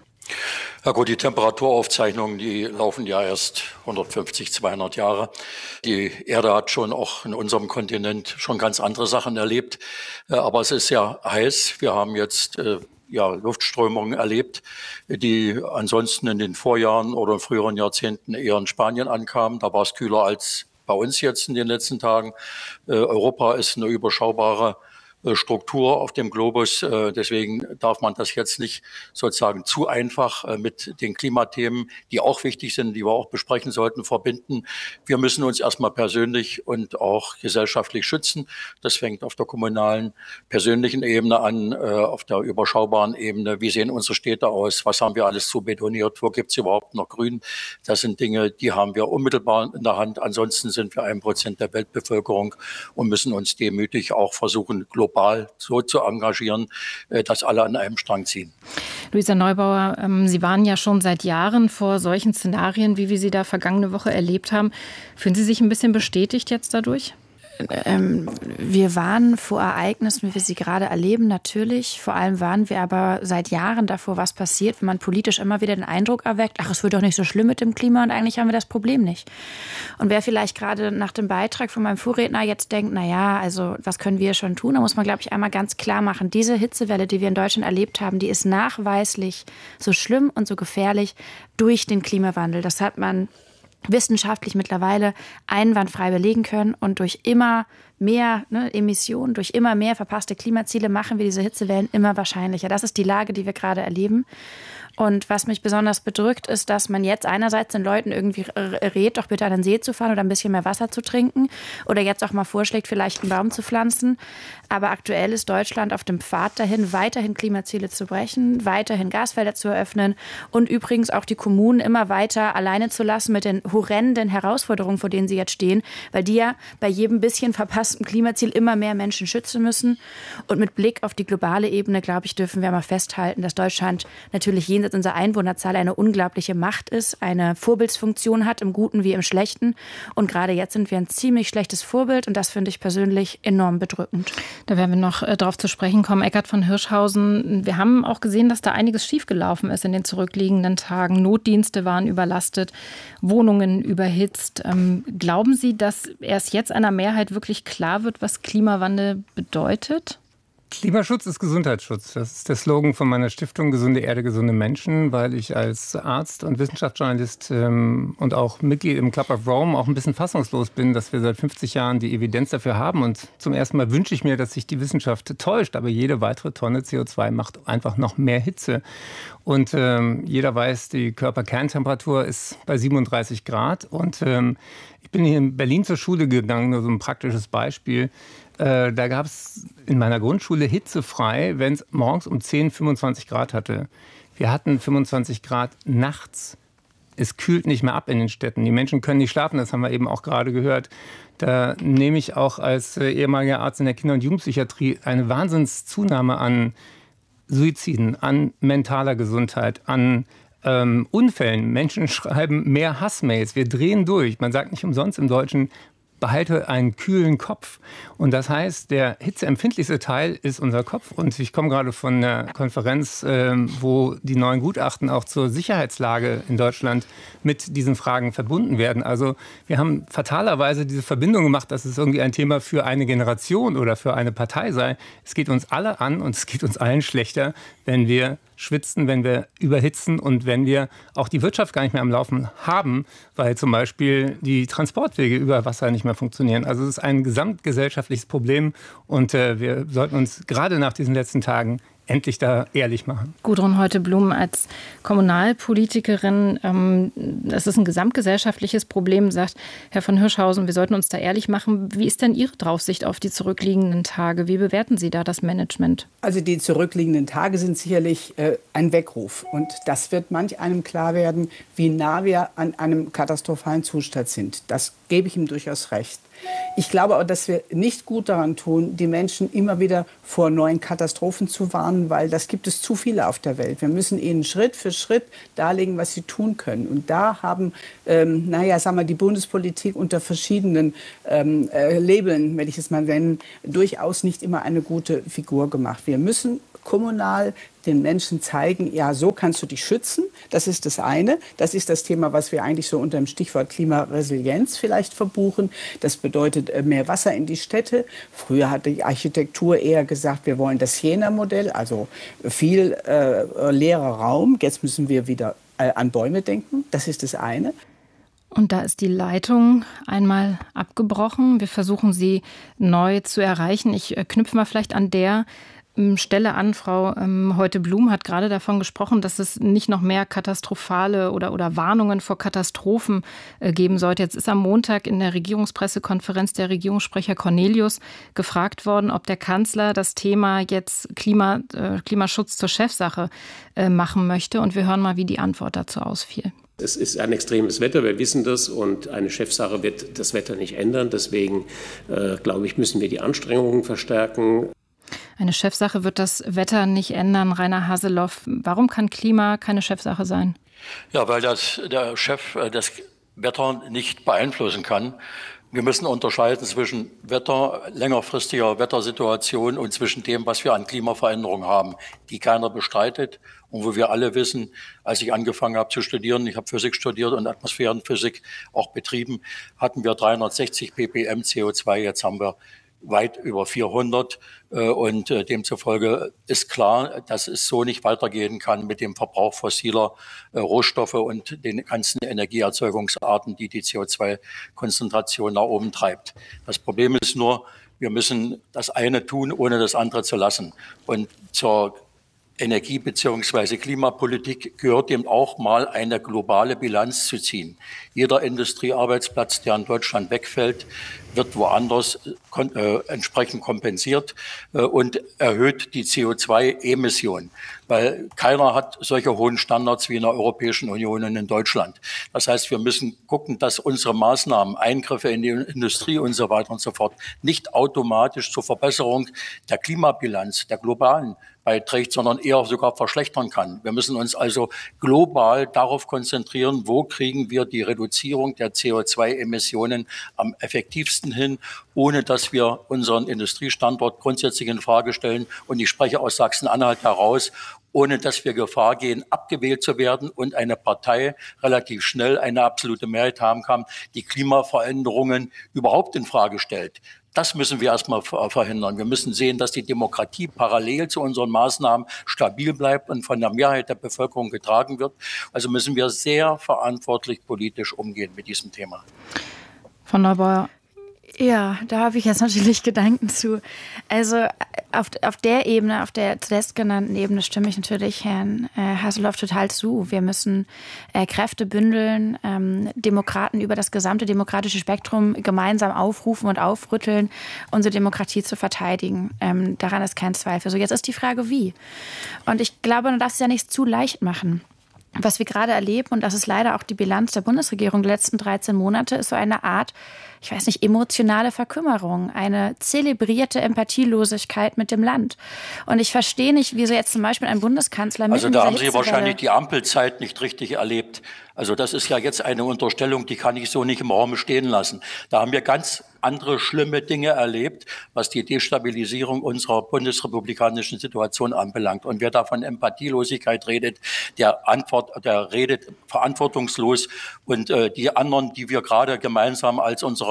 Ja gut, die Temperaturaufzeichnungen, die laufen ja erst hundertfünfzig, zweihundert Jahre. Die Erde hat schon auch in unserem Kontinent schon ganz andere Sachen erlebt. Aber es ist ja heiß. Wir haben jetzt äh, ja, Luftströmungen erlebt, die ansonsten in den Vorjahren oder in früheren Jahrzehnten eher in Spanien ankamen. Da war es kühler als bei uns jetzt in den letzten Tagen. Äh, Europa ist eine überschaubare Struktur auf dem Globus. Deswegen darf man das jetzt nicht sozusagen zu einfach mit den Klimathemen, die auch wichtig sind, die wir auch besprechen sollten, verbinden. Wir müssen uns erstmal persönlich und auch gesellschaftlich schützen. Das fängt auf der kommunalen, persönlichen Ebene an, auf der überschaubaren Ebene. Wie sehen unsere Städte aus? Was haben wir alles zu betoniert? Wo gibt es überhaupt noch Grün? Das sind Dinge, die haben wir unmittelbar in der Hand. Ansonsten sind wir ein Prozent der Weltbevölkerung und müssen uns demütig auch versuchen, global so zu engagieren, dass alle an einem Strang ziehen. Luisa Neubauer, Sie waren ja schon seit Jahren vor solchen Szenarien, wie wir sie da vergangene Woche erlebt haben. Fühlen Sie sich ein bisschen bestätigt jetzt dadurch? Ähm, wir waren vor Ereignissen, wie wir sie gerade erleben, natürlich. Vor allem waren wir aber seit Jahren davor, was passiert, wenn man politisch immer wieder den Eindruck erweckt, ach, es wird doch nicht so schlimm mit dem Klima und eigentlich haben wir das Problem nicht. Und wer vielleicht gerade nach dem Beitrag von meinem Vorredner jetzt denkt, na ja, also was können wir schon tun, da muss man, glaube ich, einmal ganz klar machen, diese Hitzewelle, die wir in Deutschland erlebt haben, die ist nachweislich so schlimm und so gefährlich durch den Klimawandel. Das hat man wissenschaftlich mittlerweile einwandfrei belegen können und durch immer mehr ne, Emissionen, durch immer mehr verpasste Klimaziele machen wir diese Hitzewellen immer wahrscheinlicher. Das ist die Lage, die wir gerade erleben. Und was mich besonders bedrückt, ist, dass man jetzt einerseits den Leuten irgendwie rät, doch bitte an den See zu fahren oder ein bisschen mehr Wasser zu trinken oder jetzt auch mal vorschlägt, vielleicht einen Baum zu pflanzen. Aber aktuell ist Deutschland auf dem Pfad dahin, weiterhin Klimaziele zu brechen, weiterhin Gasfelder zu eröffnen und übrigens auch die Kommunen immer weiter alleine zu lassen mit den horrenden Herausforderungen, vor denen sie jetzt stehen, weil die ja bei jedem bisschen verpassten Klimaziel immer mehr Menschen schützen müssen. Und mit Blick auf die globale Ebene, glaube ich, dürfen wir mal festhalten, dass Deutschland natürlich jenseits unserer Einwohnerzahl eine unglaubliche Macht ist, eine Vorbildsfunktion hat, im Guten wie im Schlechten. Und gerade jetzt sind wir ein ziemlich schlechtes Vorbild und das finde ich persönlich enorm bedrückend. Da werden wir noch äh, darauf zu sprechen kommen. Eckart von Hirschhausen, wir haben auch gesehen, dass da einiges schiefgelaufen ist in den zurückliegenden Tagen. Notdienste waren überlastet, Wohnungen überhitzt. Ähm, glauben Sie, dass erst jetzt einer Mehrheit wirklich klar wird, was Klimawandel bedeutet? Klimaschutz ist Gesundheitsschutz. Das ist der Slogan von meiner Stiftung Gesunde Erde, gesunde Menschen, weil ich als Arzt und Wissenschaftsjournalist ähm, und auch Mitglied im Club of Rome auch ein bisschen fassungslos bin, dass wir seit fünfzig Jahren die Evidenz dafür haben. Und zum ersten Mal wünsche ich mir, dass sich die Wissenschaft täuscht. Aber jede weitere Tonne C O zwei macht einfach noch mehr Hitze. Und ähm, jeder weiß, die Körperkerntemperatur ist bei siebenunddreißig Grad. Und ähm, ich bin hier in Berlin zur Schule gegangen, nur so ein praktisches Beispiel. Äh, da gab es in meiner Grundschule hitzefrei, wenn es morgens um zehn fünfundzwanzig Grad hatte. Wir hatten fünfundzwanzig Grad nachts. Es kühlt nicht mehr ab in den Städten. Die Menschen können nicht schlafen, das haben wir eben auch gerade gehört. Da nehme ich auch als äh, ehemaliger Arzt in der Kinder- und Jugendpsychiatrie eine Wahnsinnszunahme an Suiziden, an mentaler Gesundheit, an ähm, Unfällen. Menschen schreiben mehr Hassmails. Wir drehen durch. Man sagt nicht umsonst im Deutschen, behalte einen kühlen Kopf. Und das heißt, der hitzeempfindlichste Teil ist unser Kopf. Und ich komme gerade von einer Konferenz, wo die neuen Gutachten auch zur Sicherheitslage in Deutschland mit diesen Fragen verbunden werden. Also wir haben fatalerweise diese Verbindung gemacht, dass es irgendwie ein Thema für eine Generation oder für eine Partei sei. Es geht uns alle an und es geht uns allen schlechter, wenn wir schwitzen, wenn wir überhitzen und wenn wir auch die Wirtschaft gar nicht mehr am Laufen haben, weil zum Beispiel die Transportwege über Wasser nicht mehr funktionieren. Also es ist ein gesamtgesellschaftliches Problem und äh, wir sollten uns gerade nach diesen letzten Tagen endlich da ehrlich machen. Gudrun Heute-Blum als Kommunalpolitikerin, ähm, das ist ein gesamtgesellschaftliches Problem, sagt Herr von Hirschhausen, wir sollten uns da ehrlich machen. Wie ist denn Ihre Draufsicht auf die zurückliegenden Tage? Wie bewerten Sie da das Management? Also die zurückliegenden Tage sind sicherlich äh, ein Weckruf. Und das wird manch einem klar werden, wie nah wir an einem katastrophalen Zustand sind. Das gebe ich ihm durchaus recht. Ich glaube aber, dass wir nicht gut daran tun, die Menschen immer wieder vor neuen Katastrophen zu warnen, weil das gibt es zu viele auf der Welt. Wir müssen ihnen Schritt für Schritt darlegen, was sie tun können. Und da haben, ähm, naja, sagen wir, die Bundespolitik unter verschiedenen ähm, äh, Labeln, wenn ich es mal nennen, durchaus nicht immer eine gute Figur gemacht. Wir müssen kommunal den Menschen zeigen, ja, so kannst du dich schützen. Das ist das eine. Das ist das Thema, was wir eigentlich so unter dem Stichwort Klimaresilienz vielleicht verbuchen. Das bedeutet mehr Wasser in die Städte. Früher hat die Architektur eher gesagt, wir wollen das Jena-Modell, also viel äh, leerer Raum. Jetzt müssen wir wieder äh, an Bäume denken. Das ist das eine. Und da ist die Leitung einmal abgebrochen. Wir versuchen, sie neu zu erreichen. Ich äh, knüpfe mal vielleicht an der Stelle an. Frau ähm, Heute-Blum hat gerade davon gesprochen, dass es nicht noch mehr katastrophale oder, oder Warnungen vor Katastrophen äh, geben sollte. Jetzt ist am Montag in der Regierungspressekonferenz der Regierungssprecher Cornelius gefragt worden, ob der Kanzler das Thema jetzt Klima, äh, Klimaschutz zur Chefsache äh, machen möchte. Und wir hören mal, wie die Antwort dazu ausfiel. Es ist ein extremes Wetter, wir wissen das, und eine Chefsache wird das Wetter nicht ändern. Deswegen, äh, glaube ich, müssen wir die Anstrengungen verstärken. Eine Chefsache wird das Wetter nicht ändern. Rainer Haseloff, warum kann Klima keine Chefsache sein? Ja, weil das, der Chef das Wetter nicht beeinflussen kann. Wir müssen unterscheiden zwischen Wetter, längerfristiger Wettersituation und zwischen dem, was wir an Klimaveränderungen haben, die keiner bestreitet und wo wir alle wissen, als ich angefangen habe zu studieren, ich habe Physik studiert und Atmosphärenphysik auch betrieben, hatten wir dreihundertsechzig ppm C O zwei, jetzt haben wir weit über vierhundert, und demzufolge ist klar, dass es so nicht weitergehen kann mit dem Verbrauch fossiler Rohstoffe und den ganzen Energieerzeugungsarten, die die C O zwei Konzentration nach oben treibt. Das Problem ist nur, wir müssen das eine tun, ohne das andere zu lassen. Und zur Energie- bzw. Klimapolitik gehört eben auch mal eine globale Bilanz zu ziehen. Jeder Industriearbeitsplatz, der in Deutschland wegfällt, wird woanders äh, entsprechend kompensiert äh, und erhöht die C O zwei Emissionen. Weil keiner hat solche hohen Standards wie in der Europäischen Union und in Deutschland. Das heißt, wir müssen gucken, dass unsere Maßnahmen, Eingriffe in die Industrie und so weiter und so fort nicht automatisch zur Verbesserung der Klimabilanz, der globalen beiträgt, sondern eher sogar verschlechtern kann. Wir müssen uns also global darauf konzentrieren, wo kriegen wir die Reduzierung der C O zwei Emissionen am effektivsten hin, ohne dass wir unseren Industriestandort grundsätzlich in Frage stellen. Und ich spreche aus Sachsen-Anhalt heraus, ohne dass wir Gefahr gehen, abgewählt zu werden und eine Partei relativ schnell eine absolute Mehrheit haben kann, die Klimaveränderungen überhaupt in Frage stellt. Das müssen wir erstmal verhindern. Wir müssen sehen, dass die Demokratie parallel zu unseren Maßnahmen stabil bleibt und von der Mehrheit der Bevölkerung getragen wird. Also müssen wir sehr verantwortlich politisch umgehen mit diesem Thema. Frau Neubauer. Ja, da habe ich jetzt natürlich Gedanken zu. Also auf, auf der Ebene, auf der zuletzt genannten Ebene stimme ich natürlich Herrn äh, Haseloff total zu. Wir müssen äh, Kräfte bündeln, ähm, Demokraten über das gesamte demokratische Spektrum gemeinsam aufrufen und aufrütteln, unsere Demokratie zu verteidigen. Ähm, daran ist kein Zweifel. So, jetzt ist die Frage, wie. Und ich glaube, man darf es ja nicht zu leicht machen. Was wir gerade erleben, und das ist leider auch die Bilanz der Bundesregierung der letzten dreizehn Monate, ist so eine Art, ich weiß nicht, emotionale Verkümmerung, eine zelebrierte Empathielosigkeit mit dem Land. Und ich verstehe nicht, wieso jetzt zum Beispiel ein Bundeskanzler mit Also da haben Sie wahrscheinlich die Ampelzeit nicht richtig erlebt. Also das ist ja jetzt eine Unterstellung, die kann ich so nicht im Raum stehen lassen. Da haben wir ganz andere schlimme Dinge erlebt, was die Destabilisierung unserer bundesrepublikanischen Situation anbelangt. Und wer da von Empathielosigkeit redet, der antwort, der redet verantwortungslos. Und äh, die anderen, die wir gerade gemeinsam als unsere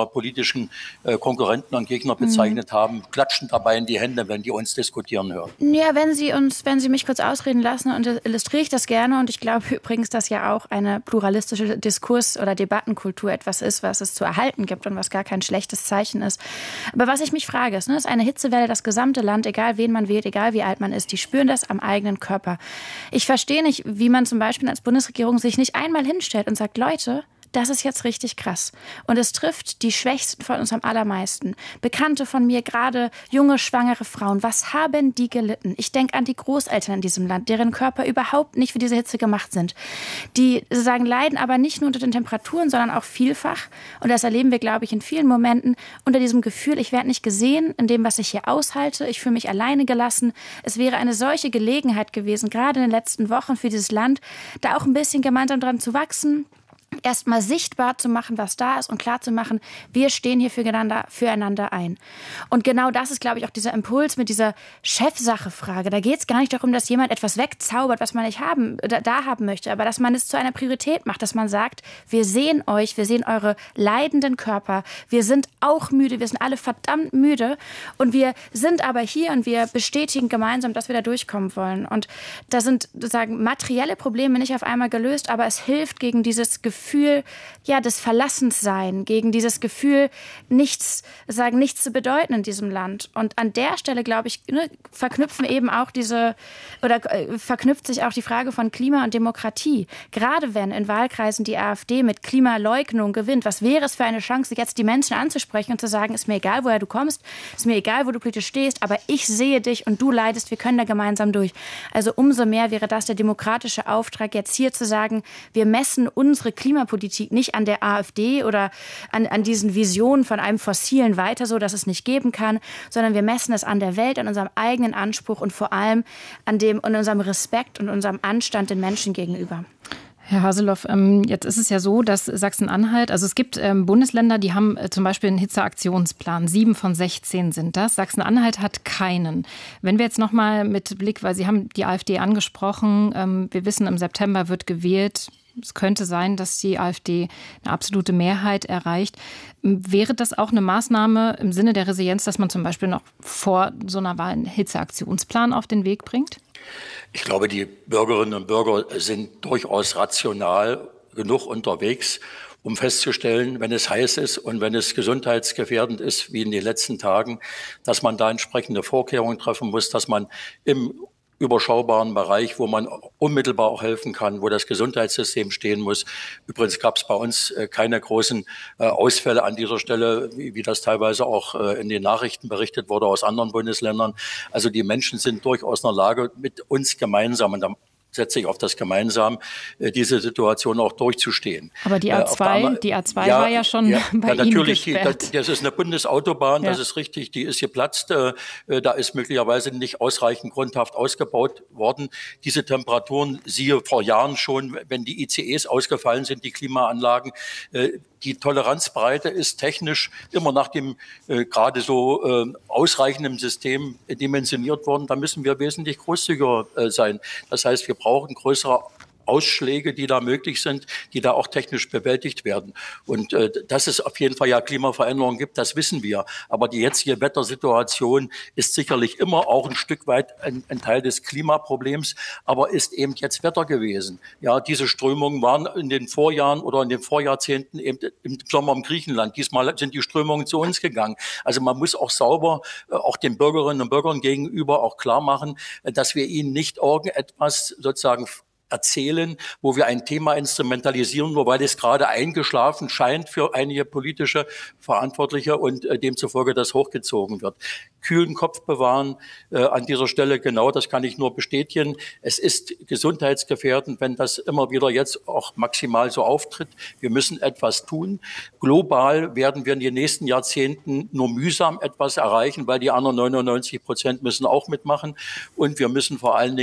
unsere politischen äh, Konkurrenten und Gegner bezeichnet mhm. haben, klatschen dabei in die Hände, wenn die uns diskutieren hören. Ja, wenn Sie uns, wenn Sie mich kurz ausreden lassen, und illustriere ich das gerne. Und ich glaube übrigens, dass ja auch eine pluralistische Diskurs- oder Debattenkultur etwas ist, was es zu erhalten gibt und was gar kein schlechtes Zeichen ist. Aber was ich mich frage, ist, ne, ist eine Hitzewelle das gesamte Land, egal wen man wählt, egal wie alt man ist, die spüren das am eigenen Körper. Ich verstehe nicht, wie man zum Beispiel als Bundesregierung sich nicht einmal hinstellt und sagt, Leute, das ist jetzt richtig krass. Und es trifft die Schwächsten von uns am allermeisten. Bekannte von mir, gerade junge, schwangere Frauen. Was haben die gelitten? Ich denke an die Großeltern in diesem Land, deren Körper überhaupt nicht für diese Hitze gemacht sind. Die sozusagen leiden aber nicht nur unter den Temperaturen, sondern auch vielfach. Und das erleben wir, glaube ich, in vielen Momenten unter diesem Gefühl, ich werde nicht gesehen in dem, was ich hier aushalte. Ich fühle mich alleine gelassen. Es wäre eine solche Gelegenheit gewesen, gerade in den letzten Wochen für dieses Land, da auch ein bisschen gemeinsam dran zu wachsen, erstmal sichtbar zu machen, was da ist und klar zu machen, wir stehen hier füreinander, füreinander ein. Und genau das ist, glaube ich, auch dieser Impuls mit dieser Chefsache-Frage. Da geht es gar nicht darum, dass jemand etwas wegzaubert, was man nicht haben, da, da haben möchte, aber dass man es zu einer Priorität macht, dass man sagt, wir sehen euch, wir sehen eure leidenden Körper, wir sind auch müde, wir sind alle verdammt müde und wir sind aber hier und wir bestätigen gemeinsam, dass wir da durchkommen wollen. Und da sind sozusagen materielle Probleme nicht auf einmal gelöst, aber es hilft gegen dieses Gefühl, Gefühl, ja, des Verlassenssein, gegen dieses Gefühl, nichts, sagen, nichts zu bedeuten in diesem Land. Und an der Stelle, glaube ich, ne, verknüpfen eben auch diese, oder äh, verknüpft sich auch die Frage von Klima und Demokratie. Gerade wenn in Wahlkreisen die AfD mit Klimaleugnung gewinnt, was wäre es für eine Chance, jetzt die Menschen anzusprechen und zu sagen, ist mir egal, woher du kommst, ist mir egal, wo du politisch stehst, aber ich sehe dich und du leidest, wir können da gemeinsam durch. Also umso mehr wäre das der demokratische Auftrag, jetzt hier zu sagen, wir messen unsere Klimapolitik nicht an der AfD oder an, an diesen Visionen von einem Fossilen weiter, so dass es nicht geben kann, sondern wir messen es an der Welt, an unserem eigenen Anspruch und vor allem an dem, an unserem Respekt und unserem Anstand den Menschen gegenüber. Herr Haseloff, jetzt ist es ja so, dass Sachsen-Anhalt, also es gibt Bundesländer, die haben zum Beispiel einen Hitzeaktionsplan. Sieben von sechzehn sind das. Sachsen-Anhalt hat keinen. Wenn wir jetzt noch mal mit Blick, weil Sie haben die AfD angesprochen, wir wissen, im September wird gewählt. Es könnte sein, dass die AfD eine absolute Mehrheit erreicht. Wäre das auch eine Maßnahme im Sinne der Resilienz, dass man zum Beispiel noch vor so einer Wahl einen Hitzeaktionsplan auf den Weg bringt? Ich glaube, die Bürgerinnen und Bürger sind durchaus rational genug unterwegs, um festzustellen, wenn es heiß ist und wenn es gesundheitsgefährdend ist, wie in den letzten Tagen, dass man da entsprechende Vorkehrungen treffen muss, dass man im überschaubaren Bereich, wo man unmittelbar auch helfen kann, wo das Gesundheitssystem stehen muss. Übrigens gab es bei uns keine großen Ausfälle an dieser Stelle, wie, wie das teilweise auch in den Nachrichten berichtet wurde aus anderen Bundesländern. Also die Menschen sind durchaus in der Lage, mit uns gemeinsam, und da setze ich auf das gemeinsam, diese Situation auch durchzustehen. Aber die A zwei, äh, die A zwei ja, war ja schon ja, bei ja, Ihnen gesperrt. Die, das ist eine Bundesautobahn, ja. Das ist richtig, die ist geplatzt. Äh, da ist möglicherweise nicht ausreichend grundhaft ausgebaut worden. Diese Temperaturen, siehe vor Jahren schon, wenn die I C Es ausgefallen sind, die Klimaanlagen, äh, die Toleranzbreite ist technisch immer nach dem äh, gerade so äh, ausreichenden System dimensioniert worden. Da müssen wir wesentlich großzügiger äh, sein. Das heißt, wir brauchen größere Ausschläge, die da möglich sind, die da auch technisch bewältigt werden. Und äh, dass es auf jeden Fall ja Klimaveränderungen gibt, das wissen wir. Aber die jetzige Wettersituation ist sicherlich immer auch ein Stück weit ein, ein Teil des Klimaproblems, aber ist eben jetzt Wetter gewesen. Ja, diese Strömungen waren in den Vorjahren oder in den Vorjahrzehnten eben im Sommer im Griechenland. Diesmal sind die Strömungen zu uns gegangen. Also man muss auch sauber, äh, auch den Bürgerinnen und Bürgern gegenüber auch klar machen, äh, dass wir ihnen nicht irgendetwas sozusagen erzählen, wo wir ein Thema instrumentalisieren, nur weil es gerade eingeschlafen scheint für einige politische Verantwortliche und äh, demzufolge das hochgezogen wird. Kühlen Kopf bewahren äh, an dieser Stelle, genau, das kann ich nur bestätigen. Es ist gesundheitsgefährdend, wenn das immer wieder jetzt auch maximal so auftritt. Wir müssen etwas tun. Global werden wir in den nächsten Jahrzehnten nur mühsam etwas erreichen, weil die anderen neunundneunzig Prozent müssen auch mitmachen. Und wir müssen vor allen Dingen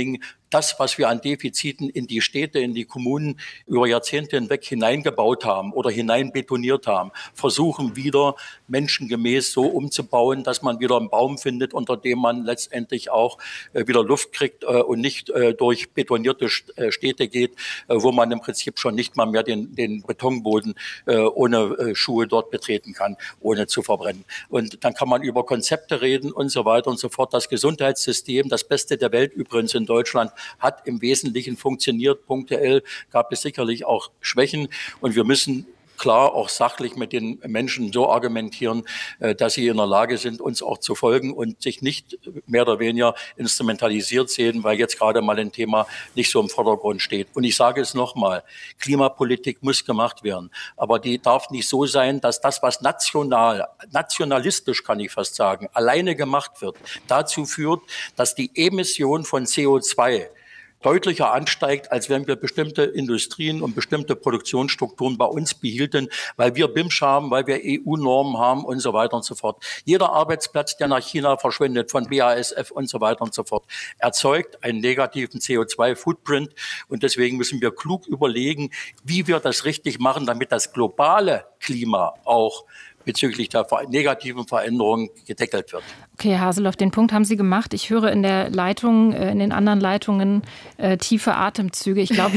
das, was wir an Defiziten in die Städte, in die Kommunen über Jahrzehnte hinweg hineingebaut haben oder hineinbetoniert haben, versuchen wieder menschengemäß so umzubauen, dass man wieder einen Baum findet, unter dem man letztendlich auch äh, wieder Luft kriegt äh, und nicht äh, durch betonierte äh, Städte geht, äh, wo man im Prinzip schon nicht mal mehr den, den Betonboden äh, ohne äh, Schuhe dort betreten kann, ohne zu verbrennen. Und dann kann man über Konzepte reden und so weiter und so fort. Das Gesundheitssystem, das Beste der Welt übrigens in Deutschland, hat im Wesentlichen funktioniert. Punktuell gab es sicherlich auch Schwächen und wir müssen klar auch sachlich mit den Menschen so argumentieren, dass sie in der Lage sind, uns auch zu folgen und sich nicht mehr oder weniger instrumentalisiert sehen, weil jetzt gerade mal ein Thema nicht so im Vordergrund steht. Und ich sage es nochmal, Klimapolitik muss gemacht werden, aber die darf nicht so sein, dass das, was national, nationalistisch kann ich fast sagen, alleine gemacht wird, dazu führt, dass die Emission von C O zwei deutlicher ansteigt, als wenn wir bestimmte Industrien und bestimmte Produktionsstrukturen bei uns behielten, weil wir B I M S haben, weil wir E U-Normen haben und so weiter und so fort. Jeder Arbeitsplatz, der nach China verschwindet, von B A S F und so weiter und so fort, erzeugt einen negativen C O zwei Footprint. Und deswegen müssen wir klug überlegen, wie wir das richtig machen, damit das globale Klima auch bezüglich der negativen Veränderungen gedeckelt wird. Okay, Herr Haseloff, den Punkt haben Sie gemacht. Ich höre in der Leitung, in den anderen Leitungen äh, tiefe Atemzüge. Ich glaube,